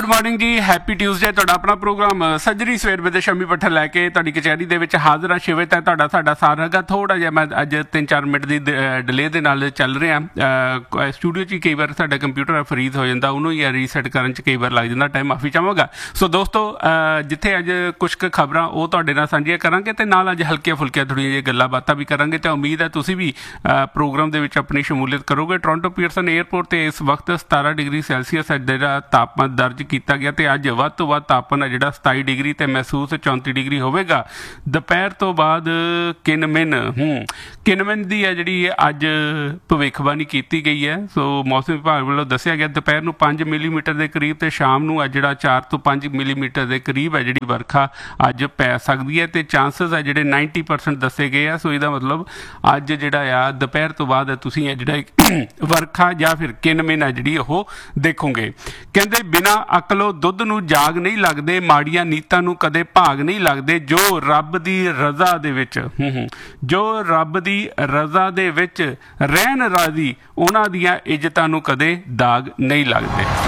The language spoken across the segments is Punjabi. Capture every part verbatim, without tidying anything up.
मॉर्निंग जी, हैप्पी ट्यूसडे। तुहाडा अपना प्रोग्राम सजरी सवेर वे शमी पट्ठा लैके तुहाडी कचहरी दे विच हाज़र हाँ। छे बजे तक तुहाडा साडा साथ रहेगा। थोड़ा जिहा मैं अज तीन चार मिनट की डिले दे नाल चल रहा स्टूडियो च। कई बार साडा कंप्यूटर फ्रीज हो जाता, उन्होंने ही रीसैट करन च कई बार लग जाता टाइम। माफ़ी चाहांगा। सो दोस्तों, जिथे अज कुछ क खबरां वो तुहाडे नाल सांझियां करांगे ते नाल अज हल्कियां फुल्कियां थोड़ियां जिहियां गल्लां बातां भी करांगे। तो उम्मीद है तुसीं भी प्रोग्राम दे विच अपनी शमूलियत करोगे। टोरंटो पीयरसन एयरपोर्ट ते इस वक्त सतारा डिग्री सैल्सीਅस जिहड़ा तापमान दर्ज किया गया। तो अज वध तो वध तापमान है जिहड़ा सताई डिग्री ते महसूस चौंती डिग्री होवेगा। दोपहर तो बाद किनमिन हूँ किनमिन की है जिहड़ी अज भविष्यवाणी की गई है। सो मौसम विभाग वालों दस्सिया गया दोपहर को पाँच मिलीमीटर के करीब तो शाम को जिहड़ा चार तो पाँच मिलीमीटर के करीब है जिहड़ी वर्खा अज पै सकती है। तो चांसिस है जिहड़े नाइनटी परसेंट दसे गए हैं। सो इसका मतलब अज जिहड़ा आ दोपहर तो बाद तुसीं है जिहड़ा वर्खा या फिर किनमिन है जिहड़ी ओह देखोगे। कहंदे बिना अकलों दुੱਧ ਨੂੰ जाग नहीं लगते, माड़ियां नीतां ਨੂੰ कदे भाग नहीं लगते। जो रब दी रज़ा दे विच जो रब दी रज़ा दे विच रहन राजी, उन्हां दियां इज्जतां ਨੂੰ कदे दाग नहीं लगते।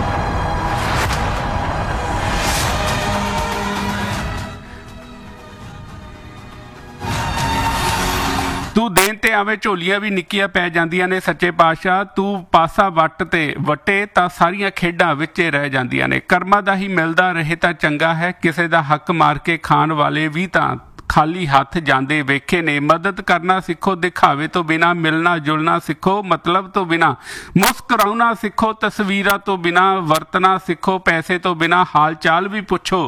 तू देन ते आवे झोलियां भी निक्कियां पै जांदियां ने। सच्चे पातशाह तू पासा वट ते वटे तां सारियां खेडां विचे रह जांदियां ने। कर्मां दा ही मिलदा रहे तां चंगा है, किसे दा हक मार के खाण वाले भी तां खाली हाथ जांदे वेखे ने। मदद करना सीखो दिखावे तो बिना, मिलना जुलना सीखो मतलब तो बिना, मुस्कुराना सीखो तस्वीरां तो बिना, वरतना सीखो पैसे तो बिना, हाल चाल भी पुछो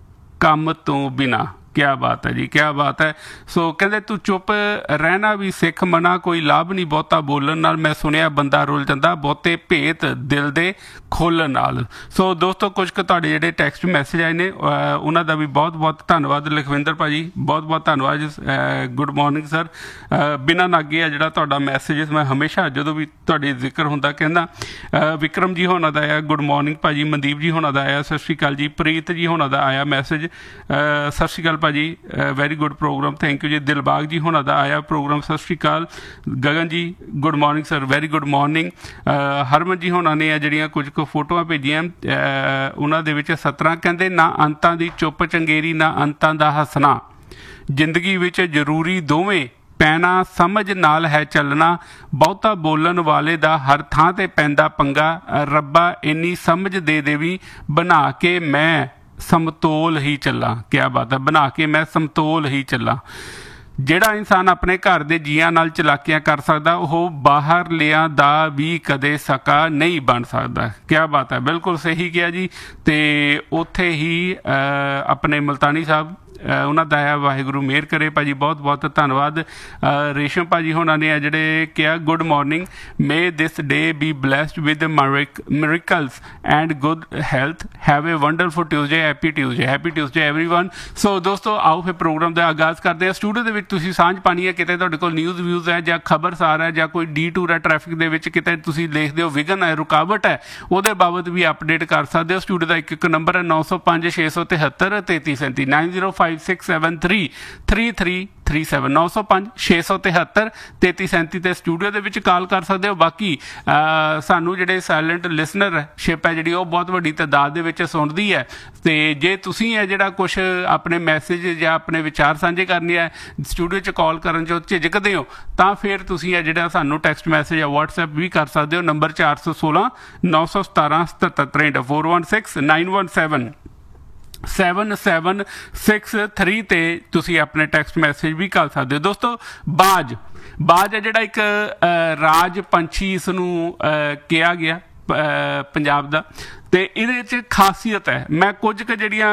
काम तो बिना। क्या बात है जी, क्या बात है। सो कहते तू चुप रहना भी सिख मना, कोई लाभ नहीं बहुता बोलन नाल। मैं सुनिया बंदा रुल जाता बहुते भेत दिल दे खोलन नाल। सो दोस्तों, कुछ क तुहाडे जिहड़े टैक्सट मैसेज आए ने उन्हां दा भी बहुत बहुत धन्नवाद। लखविंदर भाजी बहुत बहुत धन्नवाद। Good morning sir. बिना नागे आ जिहड़ा तुहाडा मैसेज मैं हमेशा जदों भी तुहाडे जिक्र हुंदा कहंदा। विक्रम जी होना दा आया गुड मॉर्निंग भाजी। मनदीप जी होना दा आया सत श्री अकाल जी। प्रीत जी होना दा आया मैसेज सत श्री अकाल भाजी, very good programme thank you जी। दिलबाग जी होना दा आया प्रोग्राम सत श्री अकाल। गगन जी good morning sir, very good morning. Harman जी होना ने जिहड़ियां कुछ को फोटोआं भेजियां उन्हां दे विच सत्रह कहंदे ना अंतां दी चुप चंगेरी ना अंतां दा हसना, जिंदगी विच जरूरी दोवें पैना समझ नाल है चलना, बहुता बोलन वाले दा हर थां ते पैंदा पंगा, रब्बा इन्नी समझ दे देवी बना के मैं समतोल ही चला। क्या बात है, बना के मैं समतोल ही चला। ਜਿਹੜਾ इंसान अपने घर के जीआं नाल चलाकियां कर सकता वह बाहर लिया दा भी कदे सका नहीं बन सकता। क्या बात है, बिल्कुल सही किया जी। तो उत्थे ही अपने मुल्तानी साहब उन्होंने आया वाहिगुरू मेहर करे भाजी, बहुत बहुत धन्नवाद। रेशम भाजी होना ने जिहड़े क्या good morning, may this day B blessed with miracles and good health, have a wonderful Tuesday, happy Tuesday, happy Tuesday everyone. सो दोस्तों आओ फिर प्रोग्राम का आगाज़ करते हैं। स्टूडियो के तुसीं सांझ पानी है, किते तुहाडे कोल न्यूज़ व्यूज़ है जां खबरसार है जां कोई डी टूर है ट्रैफिक दे विच किते तुसीं देखदे हो विघन है रुकावट है, उहदे बाबत भी अपडेट कर सकते हो। स्टूडियो का एक एक नंबर है नौ सौ पाँच छे सौ तिहत्तर तेती सैंती nine zero five six seven three three three three seven नौ सौ पाँच छे सौ तिहत्तर तेती सैंती ते स्टूडियो दे विच कॉल कर सकते हो। बाकी सानू जिहड़े साइलेंट लिसनर शिप है जिहड़ी ओह बहुत वड्डी तादाद दे विच सुणदी है। ते जे तुसीं है जिहड़ा कुछ अपने मैसेज या अपने विचार साझे करने है स्टूडियो च कॉल करन चो झिझकदे हो तां फिर तुसीं है जिहड़ा सानू टैक्सट मैसेज या व्हाट्सएप भी कर सकते हो। नंबर चार सौ सोलह नौ सौ सतारह सतहत्तर त्रेंठ four one six nine one seven seven seven six three ते तुसी अपने टैक्सट मैसेज भी कर सकते हो। दोस्तों बाज बाज है जिहड़ा एक राज पंछी इसनूं किया गया पंजाब दा, ते इहदे च खासियत है मैं कुछ क जिहड़ियां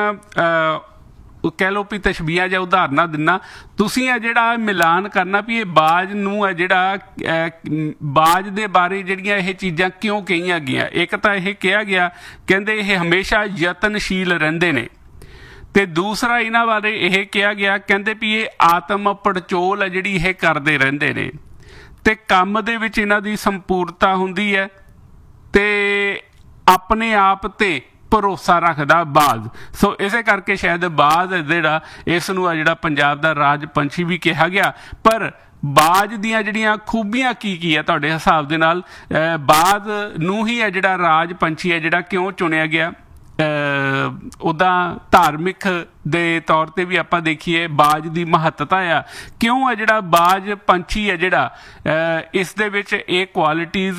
कह लो भी तशबीहां ਜਾਂ उदाहरणां दिना। ਤੁਸੀਂ है जिहड़ा मिलान करना भी ये बाज नूं है जिहड़ा बाज दे बारे जिहड़ियां ये चीज़ां क्यों कहीआं गईआं। एक तां ये कहा गया कहंदे ये हमेशा यतनशील रहिंदे ने, ते दूसरा इन्हां बारे यह कहा गया कहंदे भी ये आत्म पड़चोल है जिहड़ी ये करदे रहिंदे ने, ते काम दे विच इन्हां दी संपूर्णता हुंदी है, ते अपने आप ते भरोसा रखदा बाज। सो इस करके शायद बाज जिहड़ा इस नूं जिहड़ा पंजाब दा राज पंछी भी कहा गया। पर बाज दियां जिहड़ियां खूबियां की की है तुहाडे हिसाब दे नाल बाज नूं ही है जिहड़ा राज पंछी है जिहड़ा क्यों चुनिया गया। ਉੱਦਾਂ ਧਾਰਮਿਕ ਦੇ ਤੌਰ 'ਤੇ ਵੀ ਆਪਾਂ ਦੇਖੀਏ ਬਾਜ ਦੀ ਮਹੱਤਤਾ ਆ ਕਿਉਂ ਹੈ ਜਿਹੜਾ ਬਾਜ ਪੰਛੀ ਹੈ ਜਿਹੜਾ ਇਸ ਦੇ ਵਿੱਚ ਇਹ ਕੁਆਲਿਟੀਜ਼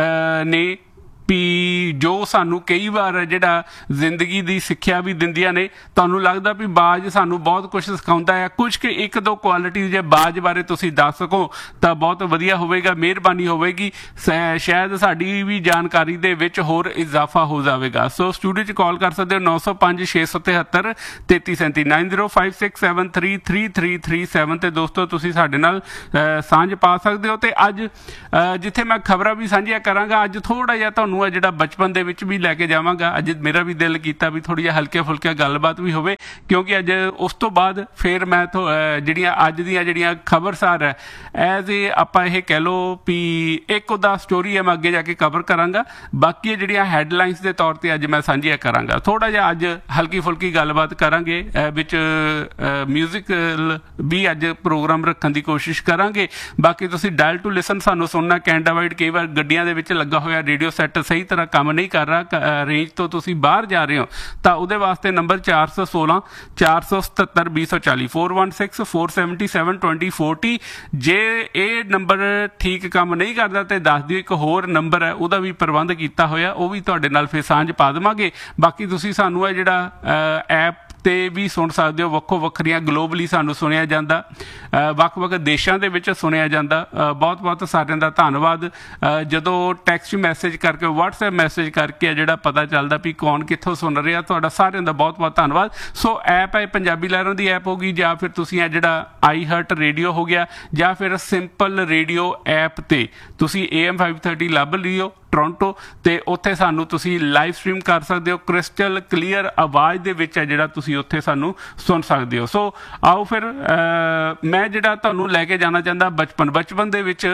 ਨੇ ਵੀ ਜੋ ਸਾਨੂੰ ਕਈ ਵਾਰ ਜਿਹੜਾ ਜ਼ਿੰਦਗੀ ਦੀ ਸਿੱਖਿਆ ਵੀ ਦਿੰਦੀਆਂ ਨੇ। ਤੁਹਾਨੂੰ ਲੱਗਦਾ ਵੀ ਬਾਜ ਸਾਨੂੰ ਬਹੁਤ ਕੁਝ ਸਿਖਾਉਂਦਾ ਹੈ, ਕੁਝ ਕਿ ਇੱਕ ਦੋ ਕੁਆਲਿਟੀ ਜੇ ਬਾਜ ਬਾਰੇ ਤੁਸੀਂ ਦੱਸ ਸਕੋ ਤਾਂ ਬਹੁਤ ਵਧੀਆ ਹੋਵੇਗਾ, ਮਿਹਰਬਾਨੀ ਹੋਵੇਗੀ, ਸ਼ਾਇਦ ਸਾਡੀ ਵੀ ਜਾਣਕਾਰੀ ਦੇ ਵਿੱਚ ਹੋਰ ਇਜ਼ਾਫਾ ਹੋ ਜਾਵੇਗਾ। ਸੋ ਸਟੂਡੀਓ 'ਚ ਕਾਲ ਕਰ ਸਕਦੇ ਹੋ ਨੌ ਸੌ ਪੰਜ ਛੇ ਸੌ ਤਿਹੱਤਰ ਤੇਤੀ ਸੈਂਤੀ nine zero five six seven three three three three seven 'ਤੇ ਦੋਸਤੋ ਤੁਸੀਂ ਸਾਡੇ ਨਾਲ ਸਾਂਝ ਪਾ ਸਕਦੇ ਹੋ। ਅਤੇ ਅੱਜ ਜਿੱਥੇ ਮੈਂ ਖਬਰਾਂ ਵੀ ਸਾਂਝੀਆਂ ਕਰਾਂਗਾ, ਅੱਜ ਥੋੜ੍ਹਾ ਜਿਹਾ ਤੁਹਾਨੂੰ ਆ ਜਿਹੜਾ ਬਚਪਨ ਦੇ ਵਿੱਚ ਵੀ ਲੈ ਕੇ ਜਾਵਾਂਗਾ। ਅੱਜ ਮੇਰਾ ਵੀ ਦਿਲ ਕੀਤਾ ਵੀ ਥੋੜ੍ਹੀ ਜਿਹੀ ਹਲਕੇ ਫੁਲਕੇ ਗੱਲਬਾਤ ਵੀ ਹੋਵੇ ਕਿਉਂਕਿ ਅੱਜ ਉਸ ਤੋਂ ਬਾਅਦ ਫਿਰ ਮੈਂ ਜਿਹੜੀਆਂ ਅੱਜ ਦੀਆਂ ਜਿਹੜੀਆਂ ਖਬਰਸਾਰ ਹੈ ਐਜ਼ ਏ ਆਪਾਂ ਇਹ ਕਹਿ ਲਓ ਵੀ ਇੱਕ ਉਹਦਾ ਸਟੋਰੀ ਹੈ ਮੈਂ ਅੱਗੇ ਜਾ ਕੇ ਕਵਰ ਕਰਾਂਗਾ, ਬਾਕੀ ਜਿਹੜੀਆਂ ਹੈਡਲਾਈਨਸ ਦੇ ਤੌਰ 'ਤੇ ਅੱਜ ਮੈਂ ਸਾਂਝੀਆਂ ਕਰਾਂਗਾ। ਥੋੜ੍ਹਾ ਜਿਹਾ ਅੱਜ ਹਲਕੀ ਫੁਲਕੀ ਗੱਲਬਾਤ ਕਰਾਂਗੇ, ਵਿੱਚ ਮਿਊਜ਼ਿਕਲ ਵੀ ਅੱਜ ਪ੍ਰੋਗਰਾਮ ਰੱਖਣ ਦੀ ਕੋਸ਼ਿਸ਼ ਕਰਾਂਗੇ। ਬਾਕੀ ਤੁਸੀਂ ਡਾਇਲ ਟੂ ਲਿਸਨ ਸਾਨੂੰ ਸੁਣਨਾ ਕੈਨੇਡਾ ਵਾਈਡ, ਕਈ ਵਾਰ ਗੱਡੀਆਂ ਦੇ ਵਿੱਚ ਲੱਗਾ ਹੋਇਆ ਰੇਡੀਓ ਸੈੱਟ ਸਹੀ ਤਰ੍ਹਾਂ ਕੰਮ ਨਹੀਂ ਕਰ ਰਿਹਾ, ਰੇਂਜ ਤੋਂ ਤੁਸੀਂ ਬਾਹਰ ਜਾ ਰਹੇ ਹੋ ਤਾਂ ਉਹਦੇ ਵਾਸਤੇ ਨੰਬਰ ਚਾਰ ਸੌ ਸੋਲਾਂ ਚਾਰ ਸੌ ਸਤੱਤਰ ਵੀਹ ਸੌ ਚਾਲੀ four one six four seventy seven twenty forty. ਜੇ ਇਹ ਨੰਬਰ ਠੀਕ ਕੰਮ ਨਹੀਂ ਕਰਦਾ ਤੇ ਦੱਸ ਦਿਓ, ਇੱਕ ਹੋਰ ਨੰਬਰ ਹੈ ਉਹਦਾ ਵੀ ਪ੍ਰਬੰਧ ਕੀਤਾ ਹੋਇਆ, ਉਹ ਵੀ ਤੁਹਾਡੇ ਨਾਲ ਫਿਰ ਸਾਂਝ ਪਾ ਦੇਵਾਂਗੇ। ਬਾਕੀ ਤੁਸੀਂ ਸਾਨੂੰ ਇਹ ਜਿਹੜਾ ਐਪ ਤੇ ਵੀ ਸੁਣ ਸਕਦੇ ਹੋ, ਵੱਖੋ ਵੱਖਰੀਆਂ ਗਲੋਬਲੀ ਸਾਨੂੰ ਸੁਣਿਆ ਜਾਂਦਾ, ਵੱਖ ਵੱਖ ਦੇਸ਼ਾਂ ਦੇ ਵਿੱਚ ਸੁਣਿਆ ਜਾਂਦਾ। ਬਹੁਤ ਬਹੁਤ ਸਾਰਿਆਂ ਦਾ ਧੰਨਵਾਦ। ਜਦੋਂ ਟੈਕਸਟ ਮੈਸੇਜ ਕਰਕੇ ਵਟਸਐਪ ਮੈਸੇਜ ਕਰਕੇ ਜਿਹੜਾ ਪਤਾ ਚੱਲਦਾ ਵੀ ਕੌਣ ਕਿੱਥੋਂ ਸੁਣ ਰਿਹਾ, ਤੁਹਾਡਾ ਸਾਰਿਆਂ ਦਾ ਬਹੁਤ ਬਹੁਤ ਧੰਨਵਾਦ। ਸੋ ਐਪ ਹੈ ਪੰਜਾਬੀ ਲਹਿਰਾਂ ਦੀ ਐਪ ਹੋ ਗਈ, ਜਾਂ ਫਿਰ ਤੁਸੀਂ ਇਹ ਜਿਹੜਾ ਆਈ ਹਰਟ ਰੇਡੀਓ ਹੋ ਗਿਆ, ਜਾਂ ਫਿਰ ਸਿੰਪਲ ਰੇਡੀਓ ਐਪ 'ਤੇ ਤੁਸੀਂ ਏ ਐਮ ਫਾਈਵ ਥਰਟੀ ਲੱਭ ਲਿਓ ਟੋਰਾਂਟੋ, ਅਤੇ ਉੱਥੇ ਸਾਨੂੰ ਤੁਸੀਂ ਲਾਈਵ ਸਟਰੀਮ ਕਰ ਸਕਦੇ ਹੋ। ਕ੍ਰਿਸਟਲ ਕਲੀਅਰ ਆਵਾਜ਼ ਦੇ ਵਿੱਚ ਹੈ ਜਿਹੜਾ ਤੁਸੀਂ ਉੱਥੇ ਸਾਨੂੰ ਸੁਣ ਸਕਦੇ ਹੋ। ਸੋ ਆਓ ਫਿਰ ਮੈਂ ਜਿਹੜਾ ਤੁਹਾਨੂੰ ਲੈ ਕੇ ਜਾਣਾ ਚਾਹੁੰਦਾ ਬਚਪਨ ਬਚਪਨ ਦੇ ਵਿੱਚ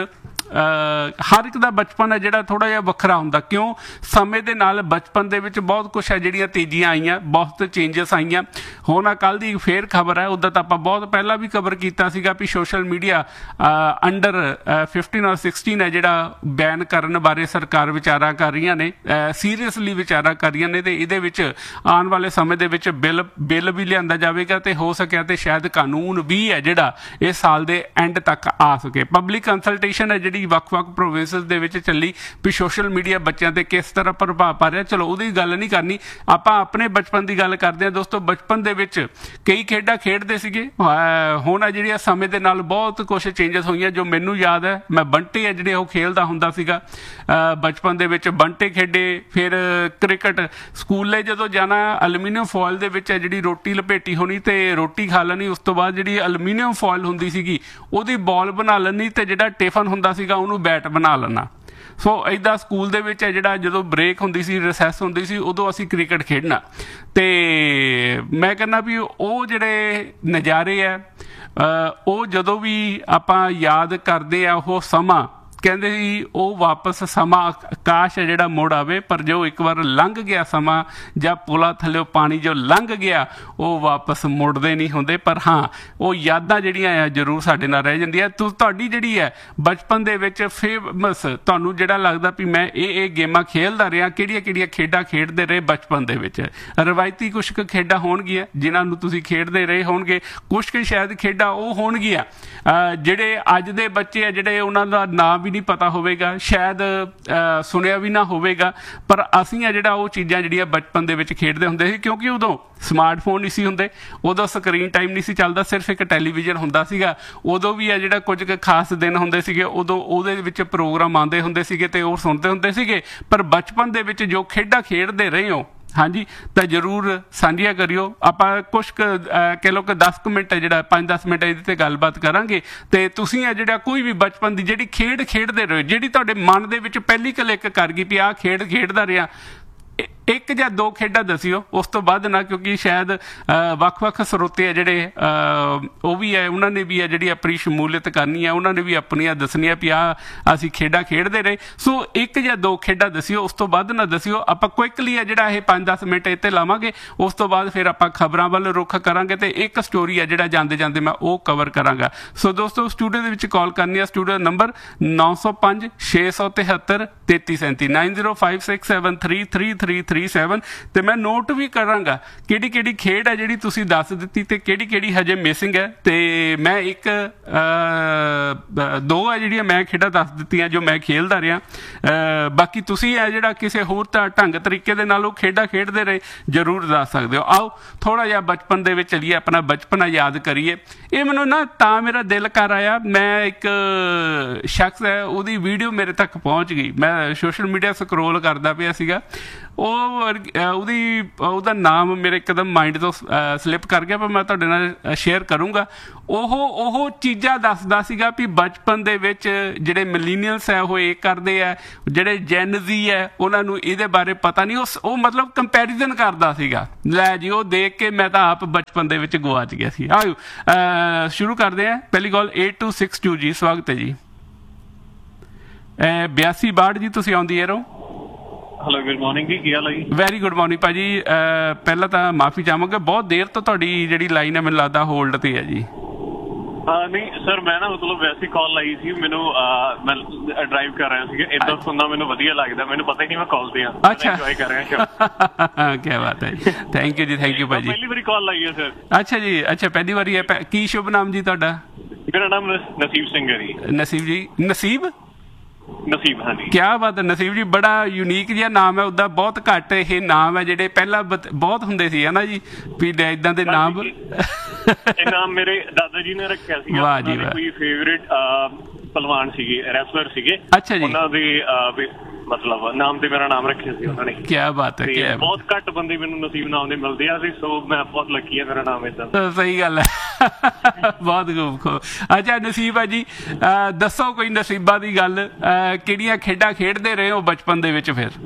ਹਰ ਇੱਕ ਦਾ ਬਚਪਨ ਹੈ ਜਿਹੜਾ ਥੋੜ੍ਹਾ ਜਿਹਾ ਵੱਖਰਾ ਹੁੰਦਾ। ਕਿਉਂ? ਸਮੇਂ ਦੇ ਨਾਲ ਬਚਪਨ ਦੇ ਵਿੱਚ ਬਹੁਤ ਕੁਛ ਹੈ ਜਿਹੜੀਆਂ ਤੇਜ਼ੀਆਂ ਆਈਆਂ, ਬਹੁਤ ਚੇਂਜਸ ਆਈਆਂ। ਹੁਣ ਆ ਕੱਲ੍ਹ ਦੀ ਫੇਰ ਖਬਰ ਹੈ, ਉੱਦਾਂ ਤਾਂ ਆਪਾਂ ਬਹੁਤ ਪਹਿਲਾਂ ਵੀ ਕਵਰ ਕੀਤਾ ਸੀਗਾ ਵੀ ਸੋਸ਼ਲ ਮੀਡੀਆ ਅੰਡਰ ਫਿਫਟੀਨ ਔਰ ਸਿਕਸਟੀਨ ਹੈ ਜਿਹੜਾ ਬੈਨ ਕਰਨ ਬਾਰੇ ਸਰਕਾਰ ਵਿਚਾਰਾਂ ਕਰ ਰਹੀਆਂ ਨੇ, ਸੀਰੀਅਸਲੀ ਵਿਚਾਰਾਂ ਕਰ ਰਹੀਆਂ ਨੇ, ਅਤੇ ਇਹਦੇ ਵਿੱਚ ਆਉਣ ਵਾਲੇ ਸਮੇਂ ਦੇ ਵਿੱਚ ਬਿੱਲ ਬਿੱਲ ਵੀ ਲਿਆਂਦਾ ਜਾਵੇਗਾ ਅਤੇ ਹੋ ਸਕਿਆ ਤਾਂ ਸ਼ਾਇਦ ਕਾਨੂੰਨ ਵੀ ਹੈ ਜਿਹੜਾ ਇਸ ਸਾਲ ਦੇ ਐਂਡ ਤੱਕ ਆ ਸਕੇ। ਪਬਲਿਕ ਕੰਸਲਟੇਸ਼ਨ ਹੈ ਜਿਹੜੀ ਵੱਖ-ਵੱਖ ਪ੍ਰੋਵਿੰਸਿਸ ਦੇ ਵਿੱਚ ਚੱਲੀ ਵੀ ਸੋਸ਼ਲ ਮੀਡੀਆ ਬੱਚਿਆਂ ਤੇ ਕਿਸ ਤਰ੍ਹਾਂ ਪ੍ਰਭਾਵ ਪਾ ਰਿਹਾ। ਚਲੋ ਉਹਦੀ ਗੱਲ ਨਹੀਂ ਕਰਨੀ, ਆਪਾਂ ਆਪਣੇ ਬਚਪਨ ਦੀ ਗੱਲ ਕਰਦੇ ਹਾਂ ਦੋਸਤੋ। ਬਚਪਨ ਦੇ ਵਿੱਚ ਕਈ ਖੇਡਾਂ ਖੇਡਦੇ ਸੀਗੇ, ਹੁਣ ਆ ਜਿਹੜੀਆਂ ਸਮੇਂ ਦੇ ਨਾਲ ਬਹੁਤ ਕੁਛ ਚੇਂਜਸ ਹੋਈਆਂ। ਜੋ ਮੈਨੂੰ ਯਾਦ ਹੈ, ਮੈਂ ਬੰਟੇ ਆ ਜਿਹੜੇ ਉਹ ਖੇਲਦਾ ਹੁੰਦਾ ਸੀਗਾ ਬਚਪਨ ਦੇ ਵਿੱਚ, ਬੰਟੇ ਖੇਡੇ। ਫਿਰ ਕ੍ਰਿਕਟ, ਸਕੂਲੇ ਜਦੋਂ ਜਾਣਾ ਐਲੂਮੀਨੀਅਮ ਫੋਇਲ ਦੇ ਵਿੱਚ ਜਿਹੜੀ ਰੋਟੀ ਲਪੇਟੀ ਹੋਣੀ ਤੇ ਰੋਟੀ ਖਾ ਲੈਣੀ, ਉਸ ਤੋਂ ਬਾਅਦ ਜਿਹੜੀ ਐਲੂਮੀਨੀਅਮ ਫੋਇਲ ਹੁੰਦੀ ਸੀਗੀ ਉਹਦੀ ਬਾਲ ਬਣਾ ਲੈਣੀ, ਤੇ ਜਿਹੜਾ ਟਿਫਨ ਹੁੰਦਾ ਸੀਗਾ ਉਹਨੂੰ ਬੈਟ ਬਣਾ ਲੈਣਾ। ਸੋ ਇੱਦਾਂ ਸਕੂਲ ਦੇ ਵਿੱਚ ਜਿਹੜਾ ਜਦੋਂ ਬ੍ਰੇਕ ਹੁੰਦੀ ਸੀ, ਰਿਸੈਸ ਹੁੰਦੀ ਸੀ, ਉਦੋਂ ਅਸੀਂ ਕ੍ਰਿਕਟ ਖੇਡਣਾ। ਅਤੇ ਮੈਂ ਕਹਿੰਦਾ ਵੀ ਉਹ ਜਿਹੜੇ ਨਜ਼ਾਰੇ ਹੈ ਉਹ ਜਦੋਂ ਵੀ ਆਪਾਂ ਯਾਦ ਕਰਦੇ ਆ ਉਹ ਸਮਾਂ, ਕਹਿੰਦੇ ਸੀ ਉਹ ਵਾਪਸ ਸਮਾਂ ਕਾਸ਼ ਹੈ ਜਿਹੜਾ ਮੁੜ ਆਵੇ, ਪਰ ਜੋ ਇੱਕ ਵਾਰ ਲੰਘ ਗਿਆ ਸਮਾਂ ਜਾਂ ਪੁਲਾਂ ਥੱਲੇ ਪਾਣੀ ਜੋ ਲੰਘ ਗਿਆ ਉਹ ਵਾਪਸ ਮੁੜਦੇ ਨਹੀਂ ਹੁੰਦੇ। ਪਰ ਹਾਂ, ਉਹ ਯਾਦਾਂ ਜਿਹੜੀਆਂ ਆ ਜ਼ਰੂਰ ਸਾਡੇ ਨਾਲ ਰਹਿ ਜਾਂਦੀਆਂ। ਤੁ ਤੁਹਾਡੀ ਜਿਹੜੀ ਹੈ ਬਚਪਨ ਦੇ ਵਿੱਚ ਫੇਮਸ, ਤੁਹਾਨੂੰ ਜਿਹੜਾ ਲੱਗਦਾ ਵੀ ਮੈਂ ਇਹ ਇਹ ਗੇਮਾਂ ਖੇਡਦਾ ਰਿਹਾ, ਕਿਹੜੀਆਂ ਕਿਹੜੀਆਂ ਖੇਡਾਂ ਖੇਡਦੇ ਰਹੇ ਬਚਪਨ ਦੇ ਵਿੱਚ? ਰਵਾਇਤੀ ਕੁਛ ਕੁ ਖੇਡਾਂ ਹੋਣਗੀਆਂ ਜਿਨ੍ਹਾਂ ਨੂੰ ਤੁਸੀਂ ਖੇਡਦੇ ਰਹੇ ਹੋਣਗੇ, ਕੁਛ ਕੁ ਸ਼ਾਇਦ ਖੇਡਾਂ ਉਹ ਹੋਣਗੀਆਂ ਜਿਹੜੇ ਅੱਜ ਦੇ ਬੱਚੇ ਆ ਜਿਹੜੇ ਉਹਨਾਂ ਦਾ ਨਾਂ ਵੀ ਨਹੀਂ ਪਤਾ ਹੋਵੇਗਾ, ਸ਼ਾਇਦ ਸੁਣਿਆ ਵੀ ਨਾ ਹੋਵੇਗਾ। ਪਰ ਅਸੀਂ ਆ ਜਿਹੜਾ ਉਹ ਚੀਜ਼ਾਂ ਜਿਹੜੀਆਂ ਬਚਪਨ ਦੇ ਵਿੱਚ ਖੇਡਦੇ ਹੁੰਦੇ ਸੀ, ਕਿਉਂਕਿ ਉਦੋਂ ਸਮਾਰਟਫੋਨ ਨਹੀਂ ਸੀ ਹੁੰਦੇ, ਉਦੋਂ ਸਕਰੀਨ ਟਾਈਮ ਨਹੀਂ ਸੀ ਚੱਲਦਾ, ਸਿਰਫ ਇੱਕ ਟੈਲੀਵਿਜ਼ਨ ਹੁੰਦਾ ਸੀਗਾ। ਉਦੋਂ ਵੀ ਆ ਜਿਹੜਾ ਕੁਝ ਕੁ ਖਾਸ ਦਿਨ ਹੁੰਦੇ ਸੀਗੇ, ਉਦੋਂ ਉਹਦੇ ਵਿੱਚ ਪ੍ਰੋਗਰਾਮ ਆਉਂਦੇ ਹੁੰਦੇ ਸੀਗੇ ਅਤੇ ਉਹ ਸੁਣਦੇ ਹੁੰਦੇ ਸੀਗੇ। ਪਰ ਬਚਪਨ ਦੇ ਵਿੱਚ ਜੋ ਖੇਡਾਂ ਖੇਡਦੇ ਰਹੇ ਹੋ, ਹਾਂਜੀ, ਤਾਂ ਜ਼ਰੂਰ ਸਾਂਝੀਆਂ ਕਰਿਓ। ਆਪਾਂ ਕੁਛ ਕੁ ਕਹਿ ਲਓ ਕਿ ਦਸ ਕੁ ਮਿੰਟ ਜਿਹੜਾ ਪੰਜ ਦਸ ਮਿੰਟ ਇਹਦੇ 'ਤੇ ਗੱਲਬਾਤ ਕਰਾਂਗੇ। ਅਤੇ ਤੁਸੀਂ ਆ ਜਿਹੜਾ ਕੋਈ ਵੀ ਬਚਪਨ ਦੀ ਜਿਹੜੀ ਖੇਡ ਖੇਡਦੇ ਰਹੇ, ਜਿਹੜੀ ਤੁਹਾਡੇ ਮਨ ਦੇ ਵਿੱਚ ਪਹਿਲੀ ਕਲਿੱਕ ਕਰ ਗਈ ਵੀ ਆਹ ਖੇਡ ਖੇਡਦਾ ਰਿਹਾ, ਇੱਕ ਜਾਂ ਦੋ ਖੇਡਾਂ ਦੱਸਿਓ, ਉਸ ਤੋਂ ਵੱਧ ਨਾ, ਕਿਉਂਕਿ ਸ਼ਾਇਦ ਵੱਖ ਵੱਖ ਸਰੋਤੇ ਆ ਜਿਹੜੇ ਉਹ ਵੀ ਹੈ, ਉਹਨਾਂ ਨੇ ਵੀ ਆ ਜਿਹੜੀ ਆਪਣੀ ਸ਼ਮੂਲੀਅਤ ਕਰਨੀ ਹੈ, ਉਹਨਾਂ ਨੇ ਵੀ ਆਪਣੀਆਂ ਦੱਸਣੀਆਂ ਵੀ ਆਹ ਅਸੀਂ ਖੇਡਾਂ ਖੇਡਦੇ ਰਹੇ। ਸੋ ਇੱਕ ਜਾਂ ਦੋ ਖੇਡਾਂ ਦੱਸਿਓ, ਉਸ ਤੋਂ ਵੱਧ ਨਾ ਦੱਸਿਓ। ਆਪਾਂ ਕੁਇਕਲੀ ਆ ਜਿਹੜਾ ਇਹ ਪੰਜ ਦਸ ਮਿੰਟ ਇੱਥੇ ਲਾਵਾਂਗੇ, ਉਸ ਤੋਂ ਬਾਅਦ ਫਿਰ ਆਪਾਂ ਖਬਰਾਂ ਵੱਲ ਰੁੱਖ ਕਰਾਂਗੇ ਅਤੇ ਇੱਕ ਸਟੋਰੀ ਆ ਜਿਹੜਾ ਜਾਂਦੇ ਜਾਂਦੇ ਮੈਂ ਉਹ ਕਵਰ ਕਰਾਂਗਾ। ਸੋ ਦੋਸਤੋ ਸਟੂਡੀਓ ਦੇ ਵਿੱਚ ਕਾਲ ਕਰਨੀ ਆ, ਸਟੂਡੀਓ ਨੰਬਰ ਨੌ ਸੌ ਪੰਜ ਛੇ ਸੌ ਤਿਹੱਤਰ ਤੇਤੀ ਸੈਂਤੀ nine zero five six seven three three three three seven ਤੇ ਮੈਂ ਨੋਟ ਵੀ ਕਰਾਂਗਾ ਕਿਹੜੀ ਕਿਹੜੀ ਖੇਡ ਹੈ ਜਿਹੜੀ ਤੁਸੀਂ ਦੱਸ ਦਿੱਤੀ ਤੇ ਕਿਹੜੀ ਕਿਹੜੀ ਹਜੇ ਮਿਸਿੰਗ ਹੈ। ਤੇ ਮੈਂ ਇੱਕ ਦੋ ਹੈ ਜਿਹੜੀਆਂ ਮੈਂ ਖੇਡਾਂ ਦੱਸ ਦਿੱਤੀਆਂ ਜੋ ਮੈਂ ਖੇਡਦਾ ਰਿਹਾ। ਬਾਕੀ ਤੁਸੀਂ ਹੈ ਜਿਹੜਾ ਕਿਸੇ ਹੋਰ ਤਾਂ ਢੰਗ ਤਰੀਕੇ ਦੇ ਨਾਲ ਉਹ ਖੇਡਾਂ ਖੇਡਦੇ ਰਹੇ ਜ਼ਰੂਰ ਦੱਸ ਸਕਦੇ ਹੋ। ਆਓ ਥੋੜ੍ਹਾ ਜਿਹਾ ਬਚਪਨ ਦੇ ਵਿੱਚ ਚਲੀਏ, ਆਪਣਾ ਬਚਪਨਾ ਯਾਦ ਕਰੀਏ। ਇਹ ਮੈਨੂੰ ਨਾ ਤਾਂ ਮੇਰਾ ਦਿਲ ਕਰ ਆਇਆ, ਮੈਂ ਇੱਕ ਸ਼ਖਸ ਹੈ ਉਹਦੀ ਵੀਡੀਓ ਮੇਰੇ ਤੱਕ ਪਹੁੰਚ ਗਈ, ਮੈਂ ਸੋਸ਼ਲ ਮੀਡੀਆ ਸਕਰੋਲ ਕਰਦਾ ਪਿਆ ਸੀਗਾ, ਉਹ ਉਹਦੀ ਉਹਦਾ ਨਾਮ ਮੇਰੇ ਇੱਕਦਮ ਮਾਈਂਡ ਤੋਂ ਸਲਿੱਪ ਕਰ ਗਿਆ, ਪਰ ਮੈਂ ਤੁਹਾਡੇ ਨਾਲ ਸ਼ੇਅਰ ਕਰੂੰਗਾ। ਉਹ ਉਹ ਚੀਜ਼ਾਂ ਦੱਸਦਾ ਸੀਗਾ ਵੀ ਬਚਪਨ ਦੇ ਵਿੱਚ ਜਿਹੜੇ ਮਿਲੀਨੀਅਲਸ ਹੈ ਉਹ ਇਹ ਕਰਦੇ ਆ, ਜਿਹੜੇ ਜੈਨ ਜ਼ੀ ਹੈ ਉਹਨਾਂ ਨੂੰ ਇਹਦੇ ਬਾਰੇ ਪਤਾ ਨਹੀਂ। ਉਸ ਉਹ ਮਤਲਬ ਕੰਪੈਰੀਜ਼ਨ ਕਰਦਾ ਸੀਗਾ। ਲੈ ਜੀ, ਉਹ ਦੇਖ ਕੇ ਮੈਂ ਤਾਂ ਆਪ ਬਚਪਨ ਦੇ ਵਿੱਚ ਗੁਆਚ ਗਿਆ ਸੀ। ਆਇਓ ਸ਼ੁਰੂ ਕਰਦੇ ਹਾਂ। ਪਹਿਲੀ ਕਾਲ ਏਟ ਟੂ ਸਿਕਸ ਟੂ ਜੀ, ਸਵਾਗਤ ਹੈ ਜੀ। ਬਿਆਸੀ ਬਾਹਠ ਜੀ, ਤੁਸੀਂ ਆਉਂਦੀ ਹੈ ਰਹੋ। ਹੈਲੋ, ਗੁੱਡ ਮਾਰਨਿੰਗ ਜੀ, ਕੀ ਹਾਲ ਹੈ ਜੀ? ਵੈਰੀ ਗੁੱਡ ਮਾਰਨਿੰਗ ਭਾਜੀ। ਪਹਿਲਾਂ ਤਾਂ ਮਾਫੀ ਚਾਹਾਂਗੇ, ਬਹੁਤ ਦੇਰ ਤੋਂ ਤੁਹਾਡੀ ਜਿਹੜੀ ਲਾਈਨ ਹੈ ਮੈਨੂੰ ਲੱਗਦਾ ਹੋਲਡ ਤੇ ਹੈ ਜੀ। ਨਹੀਂ ਸਰ, ਮੈਂ ਨਾ ਮਤਲਬ ਵੈਸੇ ਕਾਲ ਲਾਈ ਸੀ, ਮੈਨੂੰ ਮੈਂ ਡਰਾਈਵ ਕਰ ਰਿਹਾ ਸੀਗਾ, ਏਦਾਂ ਸੁਣਨਾ ਮੈਨੂੰ ਵਧੀਆ ਲੱਗਦਾ, ਮੈਨੂੰ ਪਤਾ ਹੀ ਨਹੀਂ ਮੈਂ ਕਾਲ ਤੇ ਆ। ਅੱਛਾ, ਇੰਜੋਏ ਕਰ ਰਿਹਾ। ਕੀ ਬਾਤ ਹੈ, ਥੈਂਕ ਯੂ ਜੀ, ਥੈਂਕ ਯੂ ਭਾਜੀ। ਪਹਿਲੀ ਵਾਰੀ ਕਾਲ ਲਾਈ ਹੈ ਸਰ। ਅੱਛਾ ਜੀ, ਅੱਛਾ ਪਹਿਲੀ ਵਾਰੀ ਹੈ। ਕੀ ਸ਼ੁਭ ਨਾਮ ਜੀ ਤੁਹਾਡਾ? ਮੇਰਾ ਨਾਮ ਨਸੀਬ ਸਿੰਘ ਹੈ ਜੀ। ਨਸੀਬ ਜੀ, ਨਸੀਬ ਨਸੀਬ, ਹਾਂਜੀ। ਕਿਆ ਬਾਤ ਹੈ ਨਸੀਬ ਜੀ, ਬੜਾ ਯੂਨੀਕ ਜਿਹਾ ਨਾਮ ਹੈ। ਉਹਦਾ ਬਹੁਤ ਘੱਟ ਇਹ ਨਾਮ ਹੈ ਜਿਹੜੇ ਪਹਿਲਾਂ ਬਹੁਤ ਹੁੰਦੇ ਸੀ, ਹੈ ਨਾ ਜੀ, ਵੀ ਏਦਾਂ ਦੇ ਨਾਮ। ਇਹ ਨਾਮ ਮੇਰੇ ਦਾਦਾ ਜੀ ਨੇ ਰੱਖਿਆ ਸੀ। ਵਾਹ ਜੀ ਵਾਹ। ਕੋਈ ਫੇਵਰੇਟ ਪਹਿਲਵਾਨ ਸੀਗੇ, ਰੈਸਲਰ ਸੀਗੇ। ਅੱਛਾ ਜੀ। ਉਹਨਾਂ ਦੇ ਮਤਲਬ ਨਾਮ ਤੇ ਮੇਰਾ ਨਾਮ ਰੱਖਿਆ ਸੀ ਉਹਨਾਂ ਨੇ। ਕੀ ਬਾਤ ਹੈ। ਕਿਆ ਬਹੁਤ ਘੱਟ ਬੰਦੇ ਮੈਨੂੰ ਨਸੀਬ ਨਾਮ ਦੇ ਮਿਲਦੇ ਆ, ਸੋ ਮੈਂ ਬਹੁਤ ਲੱਕੀ ਆ, ਮੇਰਾ ਨਾਮ ਏਦਾਂ। ਸਹੀ ਗੱਲ ਹੈ, ਬਹੁਤ ਖੂਬ ਖੂਬ। ਅੱਛਾ ਨਸੀਬ ਆ ਜੀ, ਦੱਸੋ ਕੋਈ ਨਸੀਬਾਂ ਦੀ ਗੱਲ, ਕਿਹੜੀਆਂ ਖੇਡਾਂ ਖੇਡਦੇ ਰਹੇ ਹੋ ਬਚਪਨ ਦੇ ਵਿੱਚ ਫਿਰ?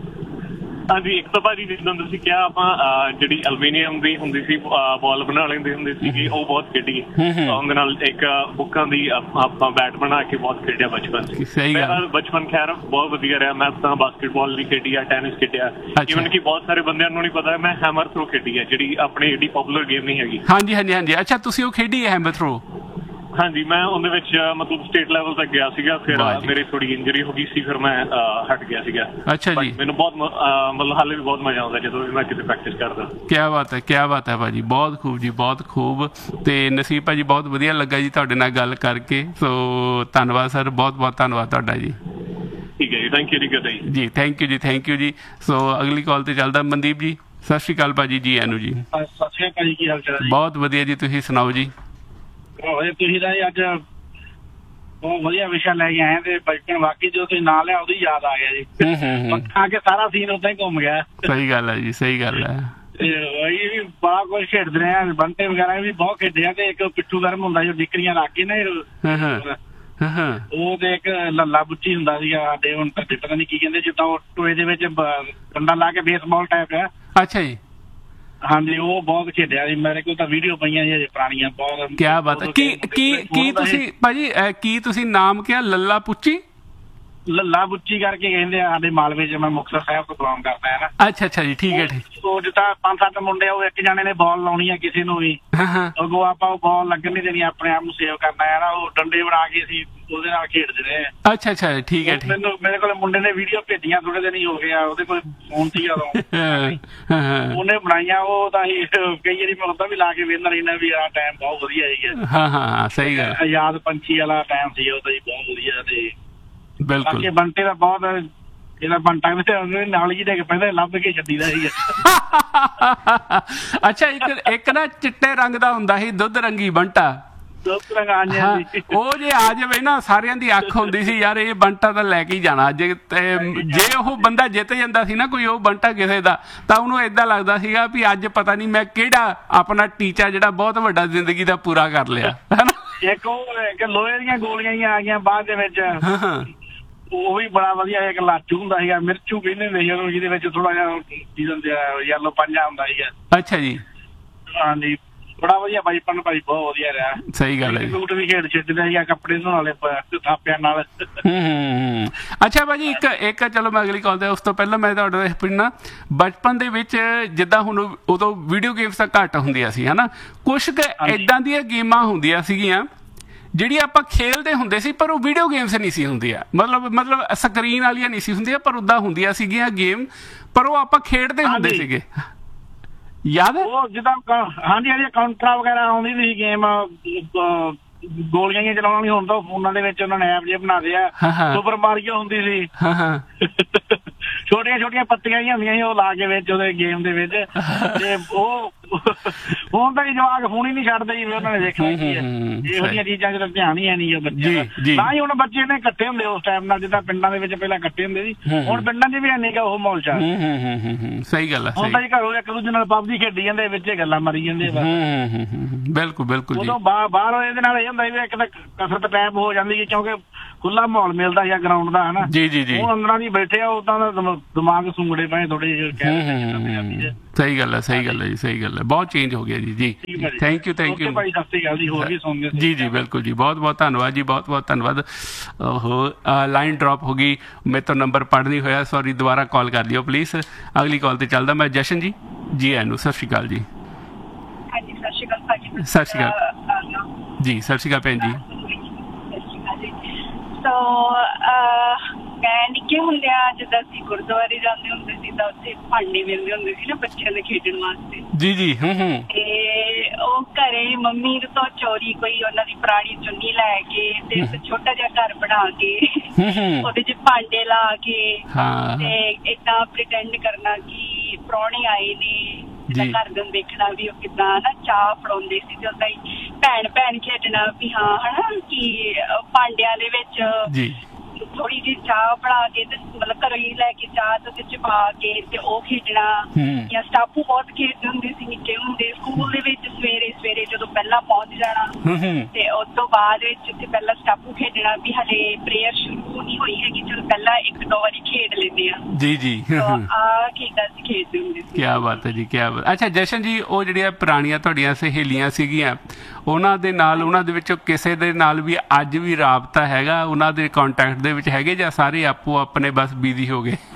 ਹਾਂਜੀ, ਇੱਕ ਤਾਂ ਭਾਜੀ ਜਿੱਦਾਂ ਤੁਸੀਂ ਕਿਹਾ, ਆਪਾਂ ਜਿਹੜੀ ਐਲੂਮੀਨੀਅਮ ਦੀ ਹੁੰਦੀ ਸੀ ਬਾਲ ਬਣਾ ਲੈਂਦੇ ਹੁੰਦੇ ਸੀਗੇ, ਉਹ ਬਹੁਤ ਖੇਡੀ। ਉਹਦੇ ਨਾਲ ਇੱਕ ਬੁੱਕਾਂ ਦੀ ਆਪਾਂ ਬੈਟ ਬਣਾ ਕੇ ਬਹੁਤ ਖੇਡਿਆ ਬਚਪਨ ਚ। ਬਚਪਨ ਖੈਰ ਬਹੁਤ ਵਧੀਆ ਰਿਹਾ। ਮੈਂ ਤਾਂ ਬਾਸਕਟਬਾਲ ਵੀ ਖੇਡੀ ਆ, ਟੈਨਿਸ ਖੇਡਿਆ, ਈਵਨ ਕਿ ਬਹੁਤ ਸਾਰੇ ਬੰਦਿਆਂ ਨੂੰ ਨਹੀਂ ਪਤਾ ਮੈਂ ਹੈਮਰ ਥਰੋ ਖੇਡੀ ਆ, ਜਿਹੜੀ ਆਪਣੀ ਏਡੀ ਪਪੂਲਰ ਗੇਮ ਨਹੀਂ ਹੈਗੀ। ਹਾਂਜੀ ਹਾਂਜੀ ਹਾਂਜੀ। ਅੱਛਾ, ਤੁਸੀਂ ਉਹ ਖੇਡੀ ਹੈ ਹੈਮਰ ਥਰੋ? ਹਾਂਜੀ, ਮੈਂ ਉਹਦੇ ਵਿੱਚ ਮਤਲਬ ਸਟੇਟ ਲੈਵਲ ਤੱਕ ਗਿਆ ਸੀਗਾ, ਫਿਰ ਮੇਰੀ ਥੋੜੀ ਇੰਜਰੀ ਹੋ ਗਈ ਸੀ, ਫਿਰ ਮੈਂ ਹਟ ਗਿਆ ਸੀਗਾ। ਅੱਛਾ ਜੀ। ਮੈਨੂੰ ਬਹੁਤ ਮਤਲਬ ਹਾਲੇ ਵੀ ਬਹੁਤ ਮਜ਼ਾ ਆਉਂਦਾ ਜਦੋਂ ਵੀ ਮੈਂ ਕਿਤੇ ਪ੍ਰੈਕਟਿਸ ਕਰਦਾ। ਕਿਆ ਬਾਤ ਹੈ, ਕਿਆ ਬਾਤ ਹੈ ਭਾਜੀ, ਬਹੁਤ ਖੂਬ ਜੀ, ਬਹੁਤ ਖੂਬ। ਤੇ ਨਸੀਬ ਭਾਜੀ, ਬਹੁਤ ਵਧੀਆ ਲੱਗਾ ਜੀ ਤੁਹਾਡੇ ਨਾਲ ਗੱਲ ਕਰਕੇ, ਸੋ ਧੰਨਵਾਦ ਸਰ, ਬਹੁਤ ਬਹੁਤ ਧੰਨਵਾਦ ਤੁਹਾਡਾ ਜੀ। ਠੀਕ ਹੈ ਜੀ, ਥੈਂਕ ਯੂ ਜੀ। ਜੀ ਥੈਂਕ ਯੂ ਜੀ, ਥੈਂਕ ਯੂ ਜੀ। ਸੋ ਅਗਲੀ ਕਾਲ ਤੇ ਚੱਲਦਾ ਮਨਦੀਪ ਜੀ। ਸਤਿ ਸ਼੍ਰੀ ਅਕਾਲ ਭਾਜੀ, ਜੀ ਆਨੂ ਜੀ। ਸਤਿ ਸ਼੍ਰੀ ਅਕਾਲ ਜੀ, ਕੀ ਹਾਲ ਚਾਲ? ਬਹੁਤ ਵਧੀਆ ਜੀ, ਤੁਸੀਂ ਸੁਣਾਓ ਜੀ? ਤੁਸੀਂ ਤਾਂ ਅੱਜ ਬਹੁਤ ਵਧੀਆ ਵਿਸ਼ਾ ਲੈ ਕੇ ਆਏ ਤੇ ਬਚਪਨ ਵਾਕਈ ਜਦੋਂ ਤੁਸੀਂ ਨਾਂ ਲਿਆ ਉਦੋਂ ਯਾਦ ਆ ਗਿਆ ਜੀ। ਪੱਖਾਂ ਕੇ ਸਾਰਾ ਸੀਨ ਉਦਾਂ ਹੀ ਘੁੰਮ ਗਿਆ। ਸਹੀ ਗੱਲ ਹੈ ਜੀ, ਸਹੀ ਗੱਲ ਹੈ। ਇਹ ਵੀ ਬੜਾ ਕੁਝ ਖੇਡਦੇ ਰਹੇ ਆ, ਬੰਟੇ ਵਗੈਰਾ ਵੀ ਬਹੁਤ ਖੇਡੇ ਆ, ਤੇ ਇੱਕ ਪਿੱਠੂ ਗਰਮ ਹੁੰਦਾ ਜੋ ਡਿਕਰੀਆਂ ਰੱਖ ਕੇ ਨਾ, ਉਹ ਤੇ ਇੱਕ ਲੱਲਾ ਬੁੱਚੀ ਹੁੰਦਾ ਸੀਗਾ ਸਾਡੇ, ਹੁਣ ਪਤਾ ਨੀ ਕੀ ਕਹਿੰਦੇ, ਜਿੱਦਾਂ ਉਹ ਟੋਏ ਦੇ ਵਿੱਚ ਡੰਡਾ ਲਾ ਕੇ ਬੇਸਬਾਲ ਟਾਈਪ ਆ। ਅੱਛਾ ਜੀ। ਹਾਂਜੀ, ਉਹ ਬਹੁਤ ਖੇਡਿਆ ਜੀ, ਮੇਰੇ ਕੋਲ ਤਾਂ ਵੀਡੀਓ ਪਈਆਂ ਜੀ ਪੁਰਾਣੀਆਂ ਬਹੁਤ। ਕਿਆ ਬਾਤ ਹੈ। ਕੀ ਕੀ ਕੀ ਤੁਸੀਂ ਭਾਜੀ ਕੀ ਤੁਸੀਂ ਨਾਮ ਕਿਹਾ? ਲੱਲਾ ਪੁੱਚੀ? ਲੱਲਾ ਬੁੱਚੀ ਕਰਕੇ ਕਹਿੰਦੇ ਆ ਸਾਡੇ ਮਾਲਵੇ ਚ, ਮੈਂ ਮੁਕਤਸਰ ਸਾਹਿਬ ਤੋਂ ਬਿਲੋਂਗ ਕਰਦਾ ਹੈ ਨਾ। ਅੱਛਾ ਅੱਛਾ ਜੀ, ਠੀਕ ਹੈ ਠੀਕ। ਉਹ ਜਿੱਦਾਂ ਪੰਜ ਸੱਤ ਮੁੰਡੇ, ਉਹ ਇੱਕ ਜਾਣੇ ਨੇ ਬਾਲ ਲਾਉਣੀ ਆ ਕਿਸੇ ਨੂੰ ਵੀ, ਅੱਗੋਂ ਆਪਾਂ ਉਹ ਬਾਲ ਲੱਗਣ ਨਹੀਂ ਦੇਣੀ, ਆਪਣੇ ਆਪ ਨੂੰ ਸੇਵ ਕਰਨਾ ਹੈ ਨਾ, ਉਹ ਡੰਡੇ ਬਣਾ ਕੇ ਅਸੀਂ ਉਹਦੇ ਨਾਲ ਖੇਡਦੇ ਰਹੇ। ਅੱਛਾ ਅੱਛਾ, ਠੀਕ ਹੈ। ਮੈਨੂੰ ਮੇਰੇ ਕੋਲ ਮੁੰਡੇ ਨੇ ਵੀਡੀਓ ਭੇਜੀਆਂ, ਥੋੜੇ ਦਿਨ ਹੀ ਹੋ ਗਿਆ, ਉਹਦੇ ਕੋਲ ਫੋਨ ਸੀਗਾ ਉਦੋਂ, ਉਹਨੇ ਬਣਾਈਆਂ। ਉਹ ਤਾਂ ਕਈ ਵਾਰੀ ਮੈਂ ਉਦਾਂ ਵੀ ਲਾ ਕੇ ਵੇਖਦਾ ਰਹਿੰਦਾ ਵੀ ਆਹ ਟਾਈਮ ਬਹੁਤ ਵਧੀਆ ਸੀਗਾ। ਹਾਂ ਹਾਂ, ਸਹੀ ਗੱਲ। ਆਜ਼ਾਦ ਪੰਛੀ ਵਾਲਾ ਟਾਈਮ ਸੀ ਉਹ ਤਾਂ ਜੀ, ਬਹੁਤ ਵਧੀਆ। ਤੇ ਬਿਲਕੁਲ ਬੰਟੇ ਦਾ ਬਹੁਤ, ਇਹਦਾ ਬੰਟਾ ਨਾਲ ਹੀ ਦੇ ਕੇ ਪਹਿਲਾਂ ਲੱਭ ਕੇ ਛੱਡੀਦਾ ਸੀ। ਅੱਛਾ, ਇੱਕ ਇੱਕ ਨਾ ਚਿੱਟੇ ਰੰਗ ਦਾ ਹੁੰਦਾ ਸੀ, ਦੁੱਧ ਰੰਗੀ ਬੰਟਾ। ਉਹ ਜੇ ਆ ਜਾਵੇ ਨਾ, ਸਾਰਿਆਂ ਦੀ ਅੱਖ ਹੁੰਦੀ ਸੀ ਯਾਰ ਇਹ ਬੰਟਾ ਤਾਂ ਲੈ ਕੇ ਹੀ ਜਾਣਾ। ਜੇ ਜੇ ਉਹ ਬੰਦਾ ਜਿੱਤ ਜਾਂਦਾ ਸੀ ਨਾ ਕੋਈ, ਉਹ ਬੰਟਾ ਕਿਸੇ ਦਾ, ਤਾਂ ਉਹਨੂੰ ਏਦਾਂ ਲੱਗਦਾ ਸੀਗਾ ਵੀ ਅੱਜ ਪਤਾ ਨਹੀਂ ਮੈਂ ਕਿਹੜਾ ਆਪਣਾ ਟੀਚਾ ਜਿਹੜਾ ਬਹੁਤ ਵੱਡਾ ਜ਼ਿੰਦਗੀ ਦਾ ਪੂਰਾ ਕਰ ਲਿਆ। ਇੱਕ ਉਹ ਲੋਹੇ ਦੀਆਂ ਗੋਲੀਆਂ ਹੀ ਆ ਗਈਆਂ ਬਾਅਦ ਦੇ ਵਿੱਚ, ਉਹ ਵੀ ਬੜਾ ਵਧੀਆ। ਇੱਕ ਲਾਚੂ ਹੁੰਦਾ ਸੀਗਾ, ਮਿਰਚੂ ਕਹਿੰਦੇ ਹੁੰਦੇ ਸੀ ਉਹਨੂੰ, ਜਿਹਦੇ ਵਿੱਚ ਥੋੜਾ ਜਿਹਾ ਯੈਲੋ ਪੰਜਾ ਹੁੰਦਾ ਸੀਗਾ। ਅੱਛਾ ਜੀ। ਹਾਂਜੀ, ਬੜਾ ਵਧੀਆ ਬਚਪਨ ਭਾਈ, ਬਹੁਤ ਵਧੀਆ ਰਿਹਾ। ਸਹੀ ਗੱਲ ਹੈ। ਸੂਟ ਵੀ ਖੇਡ ਛੱਡਦਾ ਸੀਗਾ, ਕੱਪੜੇ ਧੋਣ ਵਾਲੇ ਥਾਪਿਆਂ ਨਾਲ। ਹੂੰ। ਅੱਛਾ ਭਾਜੀ, ਇੱਕ ਇੱਕ ਚਲੋ ਮੈਂ ਅਗਲੀ ਕਾਲ ਤੇ, ਉਸ ਤੋਂ ਪਹਿਲਾਂ ਮੈਂ ਤੁਹਾਡੇ ਪੁੱਛਣਾ, ਬਚਪਨ ਦੇ ਵਿੱਚ ਜਿੱਦਾਂ ਹੁਣ ਉਦੋਂ ਵੀਡੀਓ ਗੇਮਸ ਤਾਂ ਘੱਟ ਹੁੰਦੀਆਂ ਸੀ, ਹਨਾ, ਕੁਛ ਕੁ ਏਦਾਂ ਦੀਆਂ ਗੇਮਾਂ ਹੁੰਦੀਆਂ ਸੀਗੀਆਂ ਜਿਹੜੀ ਆਪਾਂ ਖੇਲਦੇ ਹੁੰਦੇ ਸੀ ਪਰ ਉਹ ਵੀਡੀਓ ਗੇਮਸ ਨਹੀਂ ਸੀ ਹੁੰਦੀਆਂ, ਮਤਲਬ ਮਤਲਬ ਸਕਰੀਨ ਵਾਲੀਆਂ ਨਹੀਂ ਸੀ ਹੁੰਦੀਆਂ, ਪਰ ਉੱਦਾਂ ਹੁੰਦੀਆਂ ਸੀਗੀਆਂ ਗੇਮ, ਪਰ ਉਹ ਆਪਾਂ ਖੇਡਦੇ ਹੁੰਦੇ ਸੀਗੇ। ਯਾਦ ਹੈ ਉਹ ਜਿੱਦਾਂ ਹਾਂਜੀ ਹਾਂਜੀ ਕਾਊਂਟਰ ਵਗੈਰਾ ਆਉਂਦੀ ਸੀ ਗੇਮ, ਗੋਲੀਆਂ ਹੀ ਚਲਾਉਣਾ ਨਹੀਂ, ਹੁਣ ਤਾਂ ਫੋਨਾਂ ਦੇ ਵਿੱਚ ਉਹਨਾਂ ਨੇ ਐਪ ਜੇ ਬਣਾ ਦਿਆ। ਸੁਪਰ ਮਾਰੀਓ ਹੁੰਦੀ ਸੀ, ਛੋਟੀਆਂ ਛੋਟੀਆਂ ਪੱਤੀਆਂ ਹੀ ਹੁੰਦੀਆਂ ਸੀ ਉਹ ਲਾ ਕੇ ਵਿੱਚ ਉਹਦੇ ਗੇਮ ਦੇ ਵਿੱਚ, ਤੇ ਉਹ ਹੁਣ ਤਾਂ ਜਵਾਕ ਫੋਨ ਹੀ ਨਹੀਂ ਛੱਡਦੇ ਜੀ, ਉਹਨਾਂ ਨੇ ਦੇਖਣਾ ਕੀ ਹੈ ਇਹੋ ਜਿਹੀਆਂ ਚੀਜ਼ਾਂ ਚ ਧਿਆਨ ਹੀ ਹੈ ਨਹੀਂ ਬੱਚੇ ਦਾ। ਨਾ ਹੀ ਹੁਣ ਬੱਚੇ ਨੇ ਇਕੱਠੇ ਹੁੰਦੇ ਉਸ ਟਾਈਮ ਨਾਲ, ਜਿੱਦਾਂ ਪਿੰਡਾਂ ਦੇ ਵਿੱਚ ਪਹਿਲਾਂ ਇਕੱਠੇ ਹੁੰਦੇ ਸੀ, ਹੁਣ ਪਿੰਡਾਂ ਚ ਵੀ ਹੈ ਨਹੀਂ ਉਹ ਮਾਹੌਲ ਚਾਲ। ਸਹੀ ਗੱਲ ਹੈ, ਹੁਣ ਤਾਂ ਜੀ ਘਰੋਂ ਇੱਕ ਦੂਜੇ ਨਾਲ ਪਬਜੀ ਖੇਡੀ ਜਾਂਦੇ, ਵਿੱਚ ਗੱਲਾਂ ਮਾਰੀ ਜਾਂਦੇ। ਬਿਲਕੁਲ ਬਿਲਕੁਲ। ਉਦੋਂ ਬਾਹਰ ਇਹਦੇ ਨਾਲ ਇਹ ਹੁੰਦਾ ਵੀ ਇੱਕ ਤਾਂ ਕਸਰਤ ਟਾਈਪ ਹੋ ਜਾਂਦੀ ਹੈ, ਕਿਉਂਕਿ ਖੁੱਲਾ ਮਾਹੌਲ ਮਿਲਦਾ ਜਾਂ ਗਰਾਊਂਡ ਦਾ, ਹਨਾ ਜੀ ਜੀ ਜੀ। ਹੁਣ ਅੰਦਰਾਂ ਦੀ ਬੈਠੇ ਆ, ਉਦਾਂ ਦਾ ਦਿਮਾਗ ਸੁੰਗੜੇ ਪਏ ਥੋੜੇ ਜਿਹੇ। ਸਹੀ ਗੱਲ ਹੈ, ਸਹੀ ਗੱਲ ਹੈ ਜੀ, ਸਹੀ ਗੱਲ ਹੈ, ਬਹੁਤ ਚੇਂਜ ਹੋ ਗਿਆ ਜੀ। ਜੀ ਥੈਂਕ ਯੂ ਥੈਂਕ ਯੂ ਭਾਈ, ਸਤਿ ਸ਼੍ਰੀ ਅਕਾਲ ਜੀ। ਹੋਰ ਵੀ ਸੁਣਦੇ ਜੀ ਜੀ ਬਿਲਕੁਲ ਜੀ, ਬਹੁਤ ਬਹੁਤ ਧੰਨਵਾਦ ਜੀ, ਬਹੁਤ ਬਹੁਤ ਧੰਨਵਾਦ। ਉਹ ਲਾਈਨ ਡ੍ਰੌਪ ਹੋ ਗਈ, ਮੇਰੇ ਤੋਂ ਨੰਬਰ ਪੜ੍ਹ ਨਹੀਂ ਹੋਇਆ, ਸੌਰੀ, ਦੁਬਾਰਾ ਕਾਲ ਕਰ ਲਿਓ ਪਲੀਜ਼। ਅਗਲੀ ਕਾਲ ਤੇ ਚੱਲਦਾ ਮੈਂ। ਜਸ਼ਨ ਜੀ, ਜੀ ਆਇਆਂ ਨੂੰ, ਸਤਿ ਸ਼੍ਰੀ ਅਕਾਲ ਜੀ। ਸਤਿ ਸ਼੍ਰੀ ਅਕਾਲ ਭਾਜੀ। ਸਤਿ ਸ਼੍ਰੀ ਅਕਾਲ ਜੀ। ਸਤਿ ਸ਼੍ਰੀ ਅਕਾਲ ਭੈਣ ਜੀ। ਸੋ ਮੈਂ ਨਿੱਕੇ ਹੁੰਦਿਆਂ ਜਿੱਦਾਂ ਅਸੀਂ ਗੁਰਦੁਆਰੇ ਜਾਂਦੇ ਹੁੰਦੇ ਸੀ ਤਾਂ ਉੱਥੇ ਭਾਂਡੇ ਮਿਲਦੇ ਹੁੰਦੇ ਸੀ ਨਾ ਬੱਚਿਆਂ ਦੇ ਖੇਡਣ ਵਾਸਤੇ। ਜੀ ਜੀ। ਹੂੰ ਹੂੰ। ਤੇ ਉਹ ਘਰੇ ਮੰਮੀ ਤੋਂ ਚੋਰੀ ਕੋਈ ਉਹਨਾਂ ਦੀ ਪੁਰਾਣੀ ਚੁੰਨੀ ਲੈ ਕੇ ਤੇ ਇੱਕ ਛੋਟਾ ਜਿਹਾ ਘਰ ਬਣਾ ਕੇ ਉਹਦੇ ਚ ਭਾਂਡੇ ਲਾ ਕੇ ਤੇ ਏਦਾਂ ਪ੍ਰੀਟੈਂਡ ਕਰਨਾ ਕਿ ਪ੍ਰਾਹੁਣੇ ਆਏ ਨੇ, ਘਰ ਦੇ ਦੇਖਣਾ ਵੀ ਉਹ ਕਿੱਦਾਂ ਨਾ ਚਾਹ ਫੜਾਉਂਦੇ ਸੀ, ਤੇ ਓਦਾਂ ਹੀ ਭੈਣ ਭੈਣ ਖੇਡਣਾ ਵੀ ਹਾਂ ਹਨਾ ਕਿ ਭਾਂਡਿਆਂ ਦੇ ਵਿੱਚ ਥੋੜੀ ਜਿਹੀ ਚਾਹ ਬਣਾ ਕੇ ਤੇ ਮਤਲਬ ਘਰੋਂ ਹੀ ਲੈ ਕੇ ਚਾਹ ਤੇ ਉਹਦੇ ਚ ਪਾ ਕੇ ਤੇ ਉਹ ਖੇਡਣਾ। ਜਾਂ ਸਟਾਪੂ ਬਹੁਤ ਖੇਡਦੇ ਹੁੰਦੇ ਸੀ ਨਿੱਕੇ ਹੁੰਦੇ, ਸਕੂਲ ਦੇ ਵਿੱਚ ਸਵੇਰੇ ਸਵੇਰੇ ਜਦੋਂ ਪਹਿਲਾਂ ਪਹੁੰਚ ਜਾਣਾ ਤੇ ਉਸ ਤੋਂ ਬਾਅਦ ਵਿੱਚ ਉੱਥੇ ਪਹਿਲਾਂ ਸਟਾਪੂ ਖੇਡਣਾ ਵੀ ਹਲੇ ਪ੍ਰੇਅਰ ਸ਼ੁਰੂ ਨਹੀਂ ਹੋਈ ਹੈਗੀ, ਚਲੋ ਪਹਿਲਾਂ ਇੱਕ ਦੋ ਵਾਰੀ ਖੇਡ ਲੈਂਦੇ ਆ। ਜੀ ਜੀ। ਆਹ ਖੇਡਾਂ ਅਸੀਂ ਖੇਡਦੇ ਹੁੰਦੇ ਸੀ। ਕਿਆ ਬਾਤ ਹੈ ਜੀ, ਕਿਆ ਬਾਤ। ਅੱਛਾ ਜਸ਼ਨ ਜੀ, ਉਹ ਜਿਹੜੀਆਂ ਪੁਰਾਣੀਆਂ ਤੁਹਾਡੀਆਂ ਸਹੇਲੀਆਂ ਸੀਗੀਆਂ, ਉਹਨਾਂ ਦੇ ਨਾਲ ਉਹਨਾਂ ਦੇ ਵਿੱਚੋਂ ਕਿਸੇ ਦੇ ਨਾਲ ਵੀ ਅੱਜ ਵੀ ਰਾਬਤਾ ਹੈਗਾ, ਉਹਨਾਂ ਦੇ ਕੰਟੈਕਟ ਦੇ ਵਿੱਚ ਹੈਗੇ, ਜਾਂ ਸਾਰੇ ਆਪੋ ਆਪਣੇ ਬਸ ਬਿਜ਼ੀ ਹੋ ਗਏ?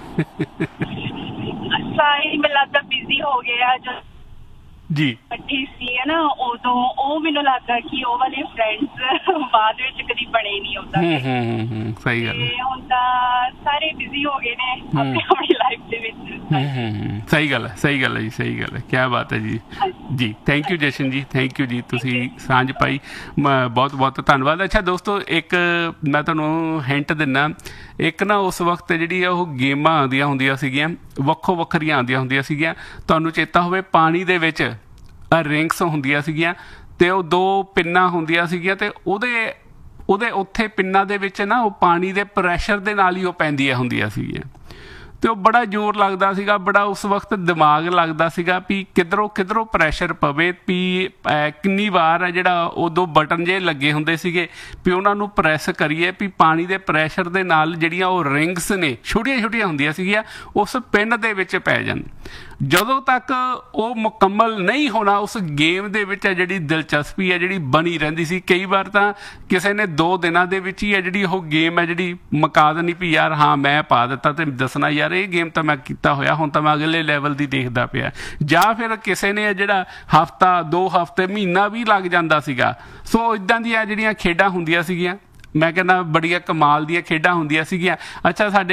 ਸਾਰੇ ਮੈਨੂੰ ਲੱਗਦਾ ਬਿਜ਼ੀ ਹੋ ਗਏ ਆ ਜੀ। ਇਕੱਠੇ ਸੀ ਹੈ ਨਾ ਉਦੋਂ, ਉਹ ਮੈਨੂੰ ਲੱਗਦਾ ਕਿ ਉਹ ਵਾਲੇ ਫਰੈਂਡਸ ਬਾਅਦ ਵਿੱਚ ਕਦੀ ਬਣੇ ਨਹੀਂ ਹੁੰਦਾ। ਸਹੀ ਗੱਲ। ਹੁਣ ਤਾਂ ਸਾਰੇ ਬਿਜ਼ੀ ਹੋ ਗਏ ਨੇ ਆਪਣੀ ਆਪਣੀ ਲਾਈਫ ਦੇ ਵਿੱਚ। ਸਹੀ ਗੱਲ ਹੈ, ਸਹੀ ਗੱਲ ਹੈ ਜੀ, ਸਹੀ ਗੱਲ ਹੈ। ਕਿਆ ਬਾਤ ਹੈ ਜੀ। ਜੀ ਥੈਂਕ ਯੂ ਜਸ਼ਨ ਜੀ, ਥੈਂਕ ਯੂ ਜੀ, ਤੁਸੀਂ ਸਾਂਝ ਪਾਈ, ਬਹੁਤ ਬਹੁਤ ਧੰਨਵਾਦ। ਅੱਛਾ ਦੋਸਤੋ, ਇੱਕ ਮੈਂ ਤੁਹਾਨੂੰ ਹਿੰਟ ਦਿੰਦਾ, ਇੱਕ ਨਾ ਉਸ ਵਕਤ ਜਿਹੜੀ ਆ ਉਹ ਗੇਮਾਂ ਆਉਂਦੀਆਂ ਹੁੰਦੀਆਂ ਸੀਗੀਆਂ, ਵੱਖੋ ਵੱਖਰੀਆਂ ਆਉਂਦੀਆਂ ਹੁੰਦੀਆਂ ਸੀਗੀਆਂ। ਤੁਹਾਨੂੰ ਚੇਤਾ ਹੋਵੇ ਪਾਣੀ ਦੇ ਵਿੱਚ ਰਿੰਗਸ ਹੁੰਦੀਆਂ ਸੀਗੀਆਂ ਤੇ ਉਹ ਦੋ ਪਿੰਨਾਂ ਹੁੰਦੀਆਂ ਸੀਗੀਆਂ, ਤੇ ਉਹਦੇ ਉਹਦੇ ਉੱਥੇ ਪਿੰਨਾਂ ਦੇ ਵਿੱਚ ਨਾ ਉਹ ਪਾਣੀ ਦੇ ਪ੍ਰੈਸ਼ਰ ਦੇ ਨਾਲ ਹੀ ਉਹ ਪੈਂਦੀਆਂ ਹੁੰਦੀਆਂ ਸੀਗੀਆਂ, ਤੇ ਉਹ ਬੜਾ ਜ਼ੋਰ ਲੱਗਦਾ ਸੀਗਾ, ਬੜਾ ਉਸ ਵਕਤ ਦਿਮਾਗ ਲੱਗਦਾ ਸੀਗਾ ਵੀ ਕਿੱਧਰੋਂ ਕਿੱਧਰੋਂ ਪ੍ਰੈਸ਼ਰ ਪਵੇ, ਵੀ ਕਿੰਨੀ ਵਾਰ ਹੈ ਜਿਹੜਾ ਉਦੋਂ ਬਟਨ ਜੇ ਲੱਗੇ ਹੁੰਦੇ ਸੀਗੇ ਵੀ ਉਹਨਾਂ ਨੂੰ ਪ੍ਰੈਸ ਕਰੀਏ, ਵੀ ਪਾਣੀ ਦੇ ਪ੍ਰੈਸ਼ਰ ਦੇ ਨਾਲ ਜਿਹੜੀਆਂ ਉਹ ਰਿੰਗਸ ਨੇ ਛੋਟੀਆਂ ਛੋਟੀਆਂ ਹੁੰਦੀਆਂ ਸੀਗੀਆਂ ਉਸ ਪਿੰਨ ਦੇ ਵਿੱਚ ਪੈ ਜਾਣ। ਜਦੋਂ ਤੱਕ ਉਹ ਮੁਕੰਮਲ ਨਹੀਂ ਹੋਣਾ ਉਸ ਗੇਮ ਦੇ ਵਿੱਚ ਹੈ ਜਿਹੜੀ ਦਿਲਚਸਪੀ ਹੈ ਜਿਹੜੀ ਬਣੀ ਰਹਿੰਦੀ ਸੀ। ਕਈ ਵਾਰ ਤਾਂ ਕਿਸੇ ਨੇ ਦੋ ਦਿਨਾਂ ਦੇ ਵਿੱਚ ਹੀ ਹੈ ਜਿਹੜੀ ਉਹ ਗੇਮ ਹੈ ਜਿਹੜੀ ਮੁਕਾ ਦੇਣੀ ਵੀ ਯਾਰ ਹਾਂ ਮੈਂ ਪਾ ਦਿੱਤਾ ਤੇ ਦੱਸਣਾ ਯਾਰ ਇਹ ਗੇਮ ਤਾਂ ਮੈਂ ਕੀਤਾ ਹੋਇਆ, ਹੁਣ ਤਾਂ ਮੈਂ ਅਗਲੇ ਲੈਵਲ ਦੀ ਦੇਖਦਾ ਪਿਆ। ਜਾਂ ਫਿਰ ਕਿਸੇ ਨੇ ਜਿਹੜਾ ਹਫ਼ਤਾ ਦੋ ਹਫ਼ਤੇ ਮਹੀਨਾ ਵੀ ਲੱਗ ਜਾਂਦਾ ਸੀਗਾ। ਸੋ ਇੱਦਾਂ ਦੀਆਂ ਜਿਹੜੀਆਂ ਖੇਡਾਂ ਹੁੰਦੀਆਂ ਸੀਗੀਆਂ, ਮੈਂ ਕਹਿੰਦਾ ਬੜੀਆਂ ਕਮਾਲ ਦੀਆਂ ਖੇਡਾਂ ਹੁੰਦੀਆਂ ਸੀਗੀਆਂ। ਅੱਛਾ, ਸਾਡੇ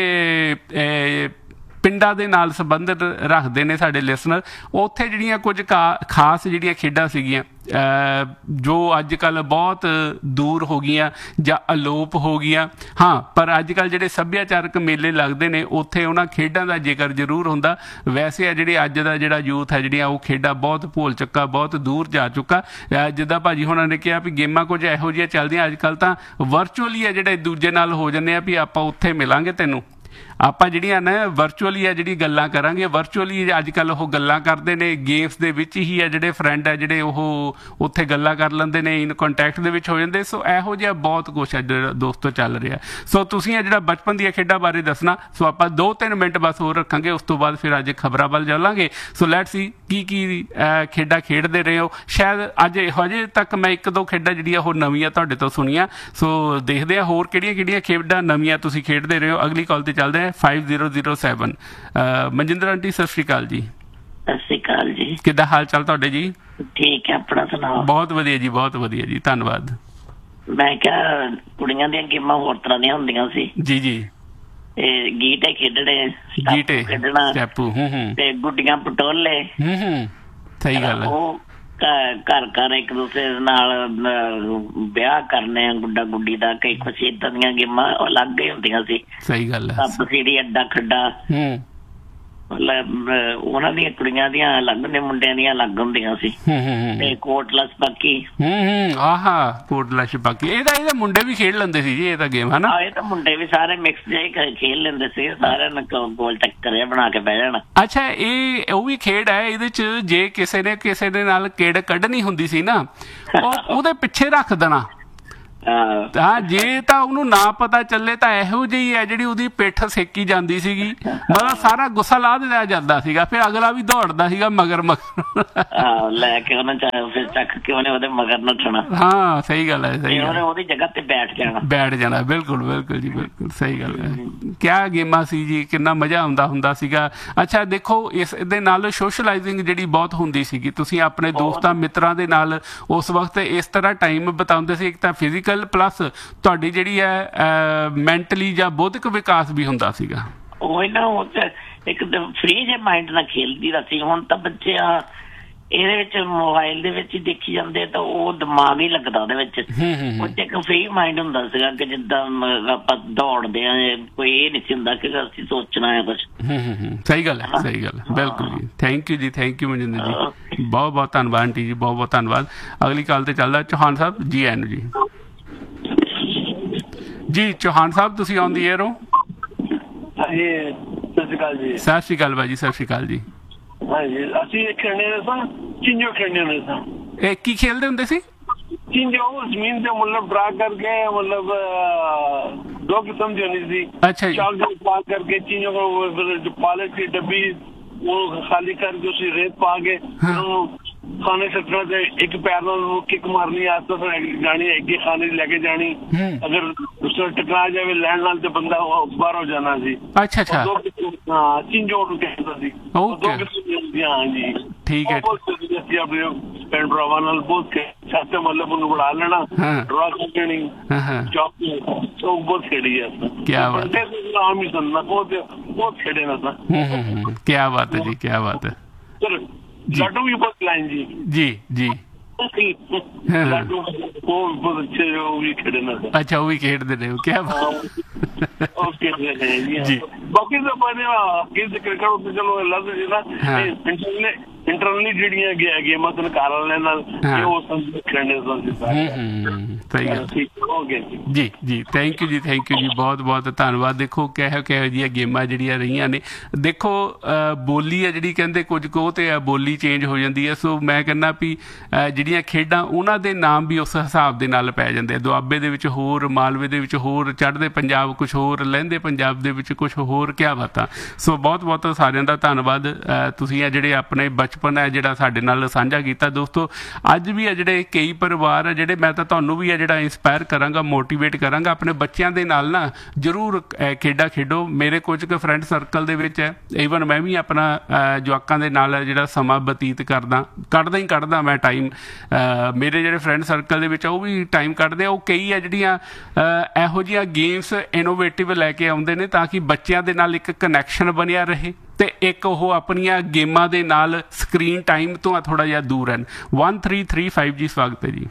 ਜਿਹੜੇ ਪਿੰਡਾਂ ਦੇ ਨਾਲ ਸੰਬੰਧਿਤ ਰੱਖਦੇ ਨੇ ਸਾਡੇ ਲਿਸਨਰ, ਉੱਥੇ ਜਿਹੜੀਆਂ ਕੁਝ ਖਾਸ ਜਿਹੜੀਆਂ ਖੇਡਾਂ ਸੀਗੀਆਂ ਜੋ ਅੱਜ ਕੱਲ੍ਹ ਬਹੁਤ ਦੂਰ ਹੋ ਗਈਆਂ ਜਾਂ ਅਲੋਪ ਹੋ ਗਈਆਂ। ਹਾਂ, ਪਰ ਅੱਜ ਕੱਲ੍ਹ ਜਿਹੜੇ ਸੱਭਿਆਚਾਰਕ ਮੇਲੇ ਲੱਗਦੇ ਨੇ ਉੱਥੇ ਉਹਨਾਂ ਖੇਡਾਂ ਦਾ ਜ਼ਿਕਰ ਜ਼ਰੂਰ ਹੁੰਦਾ। ਵੈਸੇ ਆ ਜਿਹੜੀ ਅੱਜ ਦਾ ਜਿਹੜਾ ਯੂਥ ਹੈ ਜਿਹੜੀਆਂ ਉਹ ਖੇਡਾਂ ਬਹੁਤ ਭੁੱਲ ਚੁੱਕਾ, ਬਹੁਤ ਦੂਰ ਜਾ ਚੁੱਕਾ। ਜਿੱਦਾਂ ਭਾਜੀ ਹੋਣਾ ਨੇ ਕਿਹਾ ਵੀ ਗੇਮਾਂ ਕੁਝ ਇਹੋ ਜਿਹੀਆਂ ਚੱਲਦੀਆਂ ਅੱਜ ਕੱਲ੍ਹ ਤਾਂ ਵਰਚੁਅਲੀ ਆ ਜਿਹੜੇ ਦੂਜੇ ਨਾਲ ਹੋ ਜਾਂਦੇ ਆ ਵੀ ਆਪਾਂ ਉੱਥੇ ਮਿਲਾਂਗੇ ਤੈਨੂੰ, ਆਪਾਂ ਜਿਹੜੀਆਂ ਨਾ ਵਰਚੁਅਲੀ ਆ ਜਿਹੜੀ ਗੱਲਾਂ ਕਰਾਂਗੇ, ਵਰਚੁਅਲੀ ਅੱਜ ਕੱਲ੍ਹ ਉਹ ਗੱਲਾਂ ਕਰਦੇ ਨੇ ਗੇਮਸ ਦੇ ਵਿੱਚ ਹੀ ਆ ਜਿਹੜੇ ਫਰੈਂਡ ਆ ਜਿਹੜੇ ਉਹ ਉੱਥੇ ਗੱਲਾਂ ਕਰ ਲੈਂਦੇ ਨੇ, ਇਨ ਕੰਟੈਕਟ ਦੇ ਵਿੱਚ ਹੋ ਜਾਂਦੇ। ਸੋ ਇਹੋ ਜਿਹਾ ਬਹੁਤ ਕੁਛ ਹੈ ਜਿਹੜਾ ਦੋਸਤੋ ਚੱਲ ਰਿਹਾ। ਸੋ ਤੁਸੀਂ ਆ ਜਿਹੜਾ ਬਚਪਨ ਦੀਆਂ ਖੇਡਾਂ ਬਾਰੇ ਦੱਸਣਾ, ਸੋ ਆਪਾਂ ਦੋ ਤਿੰਨ ਮਿੰਟ ਬਸ ਹੋਰ ਰੱਖਾਂਗੇ, ਉਸ ਤੋਂ ਬਾਅਦ ਫਿਰ ਅੱਜ ਖਬਰਾਂ ਵੱਲ ਚੱਲਾਂਗੇ। ਸੋ ਲੈਟਸ ਸੀ ਕੀ ਕੀ ਖੇਡਾਂ ਖੇਡਦੇ ਰਹੇ ਹੋ। ਸ਼ਾਇਦ ਅੱਜ ਹਜੇ ਤੱਕ ਮੈਂ ਇੱਕ ਦੋ ਖੇਡਾਂ ਜਿਹੜੀਆਂ ਉਹ ਨਵੀਆਂ ਤੁਹਾਡੇ ਤੋਂ ਸੁਣੀਆਂ। ਸੋ ਦੇਖਦੇ ਆ ਹੋਰ ਕਿਹੜੀਆਂ ਕਿਹੜੀਆਂ ਖੇਡਾਂ ਨਵੀਆਂ ਤੁਸੀਂ ਖੇਡਦੇ ਰਹੇ ਹੋ। ਅਗਲੀ ਕਾਲ ਤੇ ਚੱਲਦੇ ਆ five zero zero seven। Manjinder aunty ਸਤਿ ਸ਼੍ਰੀ ਅਕਾਲ ਜੀ। ਸਤਿ ਸ਼੍ਰੀ ਅਕਾਲ ਜੀ। ਕਿੱਦਾਂ ਹਾਲ ਚਾਲ ਤੁਹਾਡੇ ਜੀ? ਠੀਕ ਹੈ, ਆਪਣਾ ਸੁਣਾਓ? ਬਹੁਤ ਵਧੀਆ ਜੀ, ਬਹੁਤ ਵਧੀਆ ਜੀ, ਧੰਨਵਾਦ। ਮੈਂ ਕਿਹਾ ਕੁੜੀਆਂ ਦੀਆਂ ਗੇਮਾਂ ਹੋਰ ਤਰ੍ਹਾਂ ਦੀਆਂ ਹੁੰਦੀਆਂ ਸੀ ਜੀ ਜੀ ਤੇ ਗੀਟੇ ਖੇਡਣੇ ਗੀਟੇ ਖੇਡਣਾ ਸਟੈਪੂ ਤੇ ਗੁੱਡੀਆਂ ਪਟੋਲੇ ਸਹੀ ਗੱਲ ਉਹ ਘਰ ਘਰ ਇੱਕ ਦੂਸਰੇ ਨਾਲ ਵਿਆਹ ਕਰਨੇ ਗੁੱਡਾ ਗੁੱਡੀ ਦਾ ਕਈ ਕੁਛ ਏਦਾਂ ਦੀਆਂ ਗੇਮਾਂ ਅਲੱਗ ਹੀ ਹੁੰਦੀਆਂ ਸੀ ਸਹੀ ਗੱਲ ਸੱਪ ਸੀੜੀ ਅੱਡਾ ਖੱਡਾ ਮਤਲਬ ਉਹਨਾਂ ਦੀਆਂ ਕੁੜੀਆਂ ਦੀਆਂ ਅਲੱਗ ਨੇ ਮੁੰਡਿਆਂ ਦੀਆਂ ਅਲੱਗ ਹੁੰਦੀਆਂ ਸੀ ਤੇ ਕੋਟਲਾ ਛਪਾਕੀ ਆਹਾ ਕੋਟਲਾ ਛਪਾਕੀ ਇਹਦਾ ਇਹਦੇ ਮੁੰਡੇ ਵੀ ਖੇਡ ਲੈਂਦੇ ਸੀ ਜੀ ਇਹ ਤਾਂ ਗੇਮ ਹਨਾ ਇਹ ਤਾਂ ਮੁੰਡੇ ਵੀ ਸਾਰੇ ਮਿਕਸ ਜਿਹੇ ਖੇਡ ਲੈਂਦੇ ਸੀ ਸਾਰਿਆਂ ਨੂੰ ਗੋਲ ਚੱਕਰ ਬਣਾ ਕੇ ਬਹਿ ਜਾਣਾ ਅੱਛਾ ਇਹ ਉਹ ਵੀ ਖੇਡ ਹੈ ਇਹਦੇ ਚ ਜੇ ਕਿਸੇ ਨੇ ਕਿਸੇ ਦੇ ਨਾਲ ਕਿੜ ਕੱਢਣੀ ਹੁੰਦੀ ਸੀ ਨਾ ਉਹ ਉਹਦੇ ਪਿੱਛੇ ਰੱਖ ਦੇਣਾ ਹਾਂ ਜੇ ਤਾਂ ਉਹਨੂੰ ਨਾ ਪਤਾ ਚੱਲੇ ਤਾਂ ਇਹੋ ਜਿਹੀ ਹੈ ਜਿਹੜੀ ਉਹਦੀ ਪਿੱਠ ਸੇਕੀ ਜਾਂਦੀ ਸੀਗੀ ਮਤਲਬ ਸਾਰਾ ਗੁੱਸਾ ਲਾ ਦਿਆ ਜਾਂਦਾ ਸੀਗਾ ਫਿਰ ਅਗਲਾ ਵੀ ਦੌੜਦਾ ਸੀਗਾ ਮਗਰ ਮਗਰ ਲੈ ਕੇ ਉਹਨੇ ਫਿਰ ਚੱਕ ਕੇ ਉਹਨੇ ਉਹਦੇ ਮਗਰ ਨੱਠਣਾ ਹਾਂ ਸਹੀ ਗੱਲ ਹੈ ਸਹੀ ਗੱਲ ਉਹਦੀ ਜਗ੍ਹਾ ਤੇ ਬੈਠ ਜਾਣਾ ਬੈਠ ਜਾਣਾ ਬਿਲਕੁਲ ਬਿਲਕੁਲ ਜੀ ਬਿਲਕੁਲ ਸਹੀ ਗੱਲ ਹੈ ਕਿਆ ਗੇਮਾਂ ਸੀ ਜੀ ਕਿੰਨਾ ਮਜ਼ਾ ਆਉਂਦਾ ਹੁੰਦਾ ਸੀਗਾ ਅੱਛਾ ਦੇਖੋ ਇਸ ਦੇ ਨਾਲ ਸੋਸ਼ਲਾਈਜ਼ਿੰਗ ਜਿਹੜੀ ਬਹੁਤ ਹੁੰਦੀ ਸੀਗੀ ਤੁਸੀਂ ਆਪਣੇ ਦੋਸਤਾਂ ਮਿੱਤਰਾਂ ਦੇ ਨਾਲ ਉਸ ਵਕਤ ਇਸ ਤਰ੍ਹਾਂ ਟਾਈਮ ਬਿਤਾਉਂਦੇ ਸੀ ਇੱਕ ਤਾਂ ਫਿਜ਼ੀਕਲ ਪਲੱਸ ਤੁਹਾਡੀ ਜਿਹੜੀ ਹੈ ਮੈਂਟਲੀ ਜਾਂ ਬੌਧਿਕ ਵਿਕਾਸ ਵੀ ਹੁੰਦਾ ਸੀਗਾ ਉਹ ਨਾ ਉਹ ਇੱਕ ਫਰੀ ਜੇ ਮਾਈਂਡ ਨਾਲ ਖੇਲਦੀ ਦਾ ਸੀ ਹੁਣ ਤਾਂ ਬੱਚੇ ਆ ਇਹਦੇ ਵਿੱਚ ਮੋਬਾਈਲ ਦੇ ਵਿੱਚ ਹੀ ਦੇਖੀ ਜਾਂਦੇ ਤਾਂ ਉਹ ਦਿਮਾਗ ਹੀ ਲੱਗਦਾ ਉਹਦੇ ਵਿੱਚ ਉਹ ਚ ਇੱਕ ਫਰੀ ਮਾਈਂਡ ਹੁੰਦਾ ਸੀਗਾ ਕਿ ਜਿੱਦਾਂ ਆਪਾਂ ਦੌੜਦੇ ਆ ਕੋਈ ਇਹ ਨਹੀਂ ਸੀ ਹੁੰਦਾ ਕਿ ਅਸੀਂ ਸੋਚਣਾ ਹੈ ਕੁਛ ਸਹੀ ਗੱਲ ਹੈ ਸਹੀ ਗੱਲ ਬਿਲਕੁਲ ਜੀ ਥੈਂਕ ਯੂ ਜੀ ਥੈਂਕ ਯੂ ਮਨਜਿੰਦਰ ਜੀ ਬਹੁਤ ਬਹੁਤ ਧੰਨਵਾਦ ਆਂਟੀ ਜੀ ਬਹੁਤ ਬਹੁਤ ਧੰਨਵਾਦ ਅਗਲੀ ਕਾਲ ਤੇ ਚੱਲਦਾ ਚੌਹਾਨ ਸਾਹਿਬ ਜੀ ਆਇਆਂ ਨੂੰ ਜੀ ਜੀ ਚੌਹਾਨ ਸਾਹਿਬ ਤੁਸੀਂ ਔਨ ਦੀ ਏਅਰ ਹੋ ਸਤਿ ਸ਼੍ਰੀ ਅਕਾਲ ਜੀ ਸਤਿ ਸ਼੍ਰੀ ਅਕਾਲ ਭਾਜੀ ਸਤਿ ਸ਼੍ਰੀ ਅਕਾਲ ਜੀ ਹਾਂਜੀ ਅਸੀਂ ਖੇਡਦੇ ਸਾਂ ਚਿੰਜੋ ਖੇਡਦੇ ਹੁੰਦੇ ਸਾਂ ਇਹ ਕੀ ਖੇਲਦੇ ਹੁੰਦੇ ਸੀ ਚਿੰਜੋ ਜ਼ਮੀਨ ਤੇ ਮਤਲਬ ਡਰਾ ਕਰਕੇ ਮਤਲਬ ਦੋ ਕਿਸਮ ਦੀ ਹੁੰਦੀ ਸੀ ਅੱਛਾ ਚਾਕ ਪਾ ਕਰਕੇ ਚਿੰਜੋ को पालक की डब्बी वो खाली करके उसी रेत पा के खाने सटना ते एक पैर ਨਾਲ ਕਿੱਕ ਮਾਰਨੀ ਆਸਤਾ ਜਾਣੀ ਅੱਗੇ ਖਾਣੇ ਲੈ ਕੇ ਜਾਣੀ ਅਗਰ ਉਸਨੂੰ ਟਕਰਾ ਜਾਵੇ ਲੈਣ ਨਾਲ ਤੇ ਬੰਦਾ ਬਾਹਰ ਹੋ ਜਾਣਾ ਸੀ ਅੱਛਾ ਅੱਛਾ ਹਾਂ ਚਿੰਜੋ ਨੂੰ ਕਹਿੰਦਾ ਸੀ ਓਕੇ ਹਾਂ ਜੀ ਠੀਕ ਹੈ ਅਸੀਂ ਆਪਣੇ ਭੈਣ ਭਰਾਵਾਂ ਨਾਲ ਬਹੁਤ ਛਾਤੇ ਮਤਲਬ ਉਹਨੂੰ ਬਣਾ ਲੈਣਾ ਡਰਾ ਕਰਨੀ ਚੌਕ ਉਹ ਬਹੁਤ ਖੇਡੀ ਹੈ ਕੀ ਬਾਤ ਹੈ ਆਮ ਹੀ ਸੁਣਨਾ ਬਹੁਤ ਬਹੁਤ ਖੇਡੇ ਨਾ ਤਾਂ ਕੀ ਬਾਤ ਹੈ ਜੀ ਕੀ ਬਾਤ ਹੈ ਚਲੋ लाडू भी बहुत लाइन जी जी जी लाडू वो बहुत अच्छे वो भी खेले ना अच्छा वो भी खेलते रहे हो क्या ओके जी बाकी तो मैंने किस क्रिकेट में चलो अलग जी ना इंटरनली इंटरनली ਜਿਹੜੀਆਂ ਗੇਮਾਂ ਤੋਂ ਘਰ ਵਾਲਿਆਂ ਨਾਲ ਉਹ ਸਮਝ ਖੇਡਣੇ ਸੀ ਸਹੀ ਗੱਲ ਜੀ ਜੀ ਥੈਂਕ ਯੂ ਜੀ ਥੈਂਕ ਯੂ ਜੀ ਬਹੁਤ ਬਹੁਤ ਧੰਨਵਾਦ ਦੇਖੋ ਕਿਹੋ ਕਿਹੋ ਜਿਹੀਆਂ ਗੇਮਾਂ ਜਿਹੜੀਆਂ ਰਹੀਆਂ ਨੇ ਦੇਖੋ ਬੋਲੀ ਹੈ ਜਿਹੜੀ ਕਹਿੰਦੇ ਕੁਝ ਕੁ ਤੇ ਬੋਲੀ ਚੇਂਜ ਹੋ ਜਾਂਦੀ ਹੈ ਸੋ ਮੈਂ ਕਹਿੰਦਾ ਵੀ ਜਿਹੜੀਆਂ ਖੇਡਾਂ ਉਹਨਾਂ ਦੇ ਨਾਮ ਵੀ ਉਸ ਹਿਸਾਬ ਦੇ ਨਾਲ ਪੈ ਜਾਂਦੇ ਆ ਦੁਆਬੇ ਦੇ ਵਿੱਚ ਹੋਰ ਮਾਲਵੇ ਦੇ ਵਿੱਚ ਹੋਰ ਚੜ੍ਹਦੇ ਪੰਜਾਬ ਕੁਛ ਹੋਰ ਲਹਿੰਦੇ ਪੰਜਾਬ ਦੇ ਵਿੱਚ ਕੁਛ ਹੋਰ ਕਿਆ ਬਾਤਾਂ ਸੋ ਬਹੁਤ ਬਹੁਤ ਸਾਰਿਆਂ ਦਾ ਧੰਨਵਾਦ ਤੁਸੀਂ ਆ ਜਿਹੜੇ ਆਪਣੇ ਬਚਪਨ ਹੈ ਜਿਹੜਾ ਸਾਡੇ ਨਾਲ ਸਾਂਝਾ ਕੀਤਾ ਦੋਸਤੋ ਅੱਜ ਵੀ ਆ ਜਿਹੜੇ ਕਈ ਪਰਿਵਾਰ ਆ ਜਿਹੜੇ ਮੈਂ ਤਾਂ ਤੁਹਾਨੂੰ ਵੀ ਆ ਜਿਹੜਾ ਇੰਸਪਾਇਰ ਕਰਾਂਗਾ ਮੋਟੀਵੇਟ ਕਰਾਂਗਾ ਆਪਣੇ ਬੱਚਿਆਂ ਦੇ ਨਾਲ ਨਾ ਜ਼ਰੂਰ ਖੇਡਾਂ ਖੇਡੋ ਮੇਰੇ ਕੁਝ ਕੁ ਫਰੈਂਡ ਸਰਕਲ ਦੇ ਵਿੱਚ ਹੈ ਈਵਨ ਮੈਂ ਵੀ ਆਪਣਾ ਜਵਾਕਾਂ ਦੇ ਨਾਲ ਜਿਹੜਾ ਸਮਾਂ ਬਤੀਤ ਕਰਦਾ ਕੱਢਦਾ ਹੀ ਕੱਢਦਾ ਮੈਂ ਟਾਈਮ ਮੇਰੇ ਜਿਹੜੇ ਫਰੈਂਡ ਸਰਕਲ ਦੇ ਵਿੱਚ ਉਹ ਵੀ ਟਾਈਮ ਕੱਢਦੇ ਆ ਉਹ ਕਈ ਆ ਜਿਹੜੀਆਂ ਇਹੋ ਜਿਹੀਆਂ ਗੇਮਸ ਇਨੋਵੇਟਿਵ ਲੈ ਕੇ ਆਉਂਦੇ ਨੇ ਤਾਂ ਕਿ ਬੱਚਿਆਂ ਦੇ ਨਾਲ ਇੱਕ ਕਨੈਕਸ਼ਨ ਬਣਿਆ ਰਹੇ ਤੇ ਇੱਕ ਉਹ ਆਪਣੀਆਂ ਗੇਮਾਂ ਦੇ ਨਾਲ ਸਕਰੀਨ ਟਾਈਮ ਤੋਂ ਥੋੜਾ ਜਿਹਾ ਦੂਰ ਰਹਿਣ one three three five G ਸਵਾਗਤ ਹੈ ਜੀ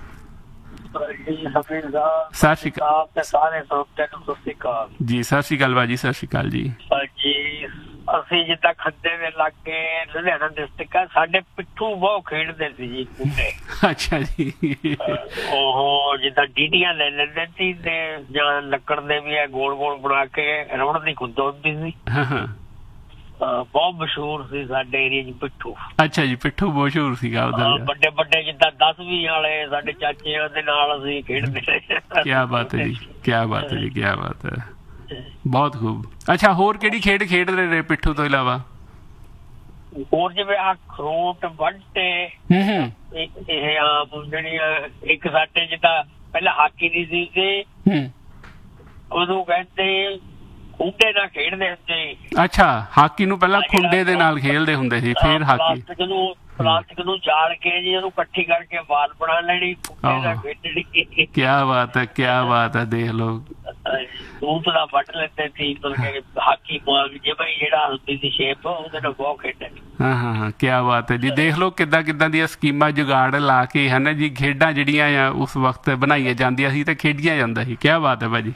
ਸਤਿ ਸ਼੍ਰੀ ਅਕਾਲ ਸਾਰੇ ਦੋਸਤਾਂ ਨੂੰ ਸਤਿ ਸ਼੍ਰੀ ਅਕਾਲ ਜੀ ਸਤਿ ਸ਼੍ਰੀ ਅਕਾਲ ਬਾਜੀ ਸਤਿ ਸ਼੍ਰੀ ਅਕਾਲ ਜੀ ਅਸੀਂ ਜਿੱਦਾਂ ਖੱਡੇ ਦੇ ਲਾਗੇ ਲੁਧਿਆਣਾ ਡਿਸਟ੍ਰਿਕਟ ਆ ਸਾਡੇ ਪਿੱਠੂ ਬਹੁਤ ਖੇਡਦੇ ਸੀ ਜੀ ਕੁੱਤੇ ਅੱਛਾ ਜੀ ਉਹ ਜਿੱਦਾਂ ਡੀਡੀਆਂ ਲੈ ਲੈਂਦੇ ਸੀ ਤੇ ਜਾਂ ਲੱਕੜ ਦੇ ਵੀ ਗੋਲ ਗੋਲ ਬਣਾ ਕੇ ਰੌਣ ਦੀ ਖੁੱਦ ਹੁੰਦੀ ਸੀ ਬਹੁਤ ਮਸ਼ਹੂਰ ਸੀ ਸਾਡੇ ਏਰੀਏ ਚ ਪਿੱਠੂ ਅੱਛਾ ਜੀ ਪਿੱਠੂ ਮਸ਼ਹੂਰ ਸੀਗਾ ਉਧਰ ਵੱਡੇ ਵੱਡੇ ਜਿੱਦਾਂ ਦਸ ਵੀਹ ਵਾਲੇ ਸਾਡੇ ਚਾਚਿਆਂ ਦੇ ਨਾਲ ਅਸੀਂ ਖੇਡਦੇ ਕੀ ਬਾਤ ਹੈ ਜੀ ਕੀ ਬਾਤ ਹੈ ਜੀ ਕੀ ਬਾਤ ਹੈ ਬਹੁਤ ਖੂਬ ਅੱਛਾ ਹੋਰ ਕਿਹੜੀ ਖੇਡ ਖੇਡ ਰਹੇ ਪਿੱਠੂ ਤੋਂ ਇਲਾਵਾ ਹੋਰ ਜਿਵੇਂ ਆ ਖਰੋਟ ਵੱਟੇ ਇਹ ਆਮ ਜਿਹੜੀਆਂ ਇੱਕ ਸਾਡੇ ਜਿੱਦਾਂ ਪਹਿਲਾਂ ਹਾਕੀ ਦੀ ਸੀ ਤੇ ਉਦੋਂ ਕਹਿੰਦੇ ਖੁੰਡੇ ਨਾਲ ਖੇਡਦੇ ਹੁੰਦੇ ਅੱਛਾ ਹਾਕੀ ਨੂੰ ਪਹਿਲਾਂ ਖੁੰਡੇ ਦੇ ਨਾਲ ਖੇਲਦੇ ਹੁੰਦੇ ਸੀ ਫਿਰ ਹਾਕੀ ਜਦੋਂ ਪਲਾਸਟਿਕ ਨੂੰ ਜਾਲ ਕੇ ਜੀ ਉਹਨੂੰ ਇਕੱਠੀ ਕਰਕੇ ਬਾਲ ਬਣਾ ਲੈਣੀ, ਕੁੱਤੇ ਦਾ ਖੇਡਣੀ। ਕੀ ਬਾਤ ਹੈ, ਕੀ ਬਾਤ ਹੈ, ਦੇਖ ਲਓ। ਦੂਤ ਦਾ ਵੱਟ ਲੈਂਦੇ ਸੀ, ਹਾਕੀ ਬਾਲ ਜਿਵੇਂ ਜਿਹੜਾ ਹੁੰਦੀ ਸੀ ਸ਼ੇਪ, ਉਹਦੇ ਨਾਲ ਬਹੁਤ ਖੇਡਣੀ। ਹਾਂ ਹਾਂ ਹਾਂ, ਕੀ ਬਾਤ ਹੈ ਜੀ। ਦੇਖ ਲਓ ਕਿੱਦਾਂ ਕਿੱਦਾਂ ਦੀਆਂ ਸਕੀਮਾਂ ਜੁਗਾੜ ਲਾ ਕੇ ਹੈ ਨਾ ਜੀ, ਖੇਡਾਂ ਜਿਹੜੀਆਂ ਆ ਉਸ ਵਕਤ ਬਣਾਈਆਂ ਜਾਂਦੀਆਂ ਸੀ ਤੇ ਖੇਡੀਆਂ ਜਾਂਦਾ ਸੀ। ਕੀ ਬਾਤ ਹੈ ਭਾਜੀ।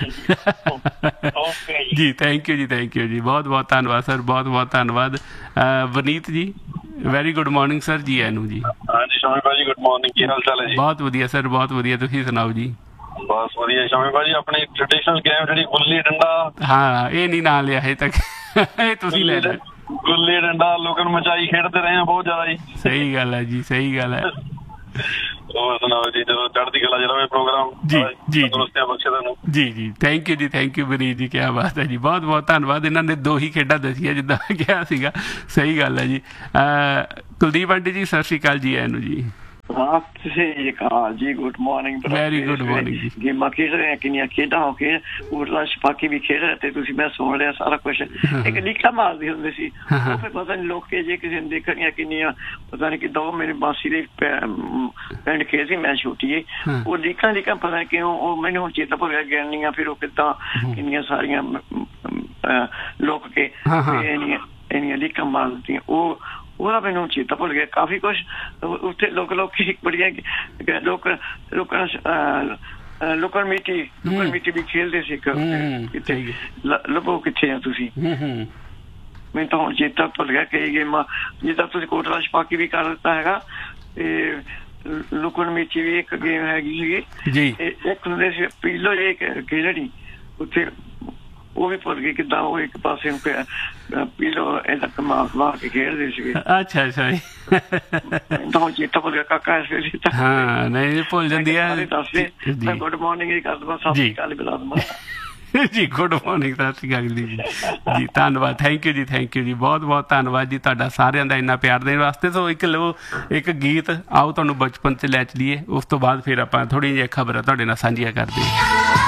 ਜੀ ਥੈਂਕ ਯੂ ਜੀ, ਥੈਂਕ ਯੂ ਜੀ, ਬਹੁਤ ਬਹੁਤ ਧੰਨਵਾਦ ਸਰ, ਬਹੁਤ ਬਹੁਤ ਧੰਨਵਾਦ। ਵਨੀਤ ਜੀ ਵੈਰੀ ਗੁੱਡ ਮਾਰਨਿੰਗ ਸਰ, ਜੀ ਆਇਆਂ ਨੂੰ ਜੀ। ਹਾਂਜੀ ਸ਼ਾਮੀ ਭਾਜੀ ਗੁੱਡ ਮਾਰਨਿੰਗ, ਕੀ ਹਾਲ ਚਾਲ ਹੈ ਜੀ? ਬਹੁਤ ਵਧੀਆ ਸਰ, ਬਹੁਤ ਵਧੀਆ, ਤੁਸੀਂ ਸੁਣਾਓ ਜੀ? ਬਸ ਵਧੀਆ ਸ਼ਾਮੀ ਭਾਜੀ। ਆਪਣੀ ਟ੍ਰੈਡੀਸ਼ਨਲ ਗੇਮ ਜਿਹੜੀ ਗੁੱਲੀ ਡੰਡਾ, ਹਾਂ ਇਹ ਨਹੀਂ ਨਾਂ ਲਿਆ ਹਜੇ ਤੱਕ, ਇਹ ਤੁਸੀਂ ਲੈ ਲਿਆ। ਗੁੱਲੀ ਡੰਡਾ ਲੁਕਣ ਮਚਾਈ ਖੇਡਦੇ ਰਹੇ ਆ ਬਹੁਤ ਜ਼ਿਆਦਾ ਜੀ। ਸਹੀ ਗੱਲ ਹੈ ਜੀ, ਸਹੀ ਗੱਲ ਹੈ। ਹੋਰ ਸੁਣਾਓ ਜੀ, ਜਦੋਂ ਚੜ੍ਹਦੀ ਕਲਾ ਜਿਹੜਾ ਪ੍ਰੋਗਰਾਮ ਜੀ ਜੀ ਤੰਦਰੁਸਤੀਆਂ ਬਖਸ਼ੇ ਤੁਹਾਨੂੰ। ਜੀ ਜੀ ਥੈਂਕ ਯੂ ਜੀ, ਥੈਂਕ ਯੂ ਬਰੀਦ ਜੀ, ਕਿਆ ਬਾਤ ਹੈ ਜੀ, ਬਹੁਤ ਬਹੁਤ ਧੰਨਵਾਦ। ਇਹਨਾਂ ਨੇ ਦੋ ਹੀ ਖੇਡਾਂ ਦੱਸੀਆਂ ਜਿੱਦਾਂ ਕਿਹਾ ਸੀਗਾ, ਸਹੀ ਗੱਲ ਹੈ ਜੀ। ਕੁਲਦੀਪ ਆਂਟੀ ਜੀ ਸਤਿ ਸ਼੍ਰੀ ਅਕਾਲ ਜੀ, ਇਹਨੂੰ ਜੀ। ਸਤਿ ਸ੍ਰੀ ਅਕਾਲ ਜੀ, good morning. Very good morning ਜੀ। ਗੇਮਾਂ ਖੇਡ ਰਹੇ, ਕਿੰਨੀਆਂ ਖੇਡਾਂ ਹੋ ਕੇ ਉਰਲਾ ਛਪਾਕੀ ਵੀ ਖੇਡ ਰਹੇ ਤੇ ਤੁਸੀਂ, ਮੈਂ ਸੁਣ ਲਿਆ ਸਾਰਾ ਕੁਛ। ਇੱਕ ਲੀਕਾਂ ਮਾਰਦੇ ਹੁੰਦੇ ਸੀ, ਉਹ ਫਿਰ ਪਤਾ ਨੀ ਲੋਕ ਜੇ ਕਿਸੇ ਨੇ ਦੇਖਣੀਆਂ ਕਿੰਨੀਆਂ, ਪਤਾ ਨੀ ਕਿੱਦਾਂ। ਉਹ ਮੇਰੀ ਮਾਸੀ ਦੇ ਪਿੰਡ ਖੇਡ ਸੀ, ਮੈਂ ਛੋਟੀ, ਉਹ ਲੀਕਾਂ ਲੀਕਾਂ ਪਤਾ ਨੀ ਕਿਉਂ, ਉਹ ਮੈਨੂੰ ਹੁਣ ਚੇਤਾ ਭੁੱਲ ਗਿਆ ਗਿਣਨੀਆਂ। ਫਿਰ ਉਹ ਕਿੱਦਾਂ ਕਿੰਨੀਆਂ ਸਾਰੀਆਂ ਲੁੱਕ ਕੇ ਇੰਨੀਆਂ ਇੰਨੀਆਂ ਲੀਕਾਂ ਮਾਰ ਦਿੱਤੀਆਂ, ਉਹ ਉਹਦਾ ਮੈਨੂੰ ਚੇਤਾ ਭੁੱਲ ਗਿਆ। ਕਾਫੀ ਕੁਛ ਉੱਥੇ ਲੋਕ ਲੋਕੀ ਬੜੀਆਂ ਲੋਕ ਲੋਕਾਂ ਲੁਕਣ ਮਿੱਟੀ ਲੁਕਣ ਮਿੱਟੀ ਵੀ ਖੇਲਦੇ ਸੀ। ਕਿੱਥੇ ਲੱਭੋ, ਕਿੱਥੇ ਆ ਤੁਸੀਂ? ਮੈਨੂੰ ਤਾਂ ਹੁਣ ਚੇਤਾ ਭੁੱਲ ਗਿਆ ਕਈ ਗੇਮਾਂ, ਜਿੱਦਾਂ ਤੁਸੀਂ ਕੋਟਲਾ ਛਪਾਕੀ ਵੀ ਕਰ ਦਿੱਤਾ ਹੈਗਾ, ਤੇ ਲੁਕਣ ਮਿੱਟੀ ਵੀ ਇੱਕ ਗੇਮ ਹੈਗੀ ਸੀਗੀ। ਇੱਕ ਹੁੰਦੇ ਸੀ ਪੀਲੋ ਜੇ ਖੇਡਣੀ, ਉੱਥੇ ਉਹ ਵੀ ਭੁੱਲ ਗਏ ਕਿੱਦਾਂ ਉਹ ਇੱਕ ਪਾਸੇ ਪੀਲੋ ਇਹਦਾ ਕਮਾ ਕਮਾ ਕੇ ਖੇਡਦੇ ਸੀਗੇ। ਅੱਛਾ ਅੱਛਾ ਜੀ, ਤਾਂ ਚੇਤਾ ਭੁੱਲ ਗਿਆ ਕਾਕਾ ਇਸ ਵੇਲੇ ਤਾਂ। ਹਾਂ ਨਹੀਂ ਭੁੱਲ ਜਾਂਦੀ ਹੈ। ਮੈਂ ਗੁੱਡ ਮਾਰਨਿੰਗ ਹੀ ਕਰ ਦਵਾਂ, ਸਤਿ ਸ਼੍ਰੀ ਅਕਾਲ ਬੁਲਾ ਦਵਾਂ ਜੀ। ਗੁੱਡ ਮਾਰਨਿੰਗ, ਸਤਿ ਸ਼੍ਰੀ ਅਕਾਲ ਜੀ। ਜੀ ਧੰਨਵਾਦ, ਥੈਂਕ ਯੂ ਜੀ, ਥੈਂਕ ਯੂ ਜੀ, ਬਹੁਤ ਬਹੁਤ ਧੰਨਵਾਦ ਜੀ ਤੁਹਾਡਾ ਸਾਰਿਆਂ ਦਾ ਇੰਨਾ ਪਿਆਰ ਦੇਣ ਵਾਸਤੇ। ਸੋ ਇੱਕ ਲੋ ਇੱਕ ਗੀਤ ਆਓ ਤੁਹਾਨੂੰ ਬਚਪਨ 'ਚ ਲੈ ਚਲੀਏ, ਉਸ ਤੋਂ ਬਾਅਦ ਫਿਰ ਆਪਾਂ ਥੋੜ੍ਹੀਆਂ ਜਿਹੀਆਂ ਖਬਰਾਂ ਤੁਹਾਡੇ ਨਾਲ ਸਾਂਝੀਆਂ ਕਰਦੇ ਹਾਂ।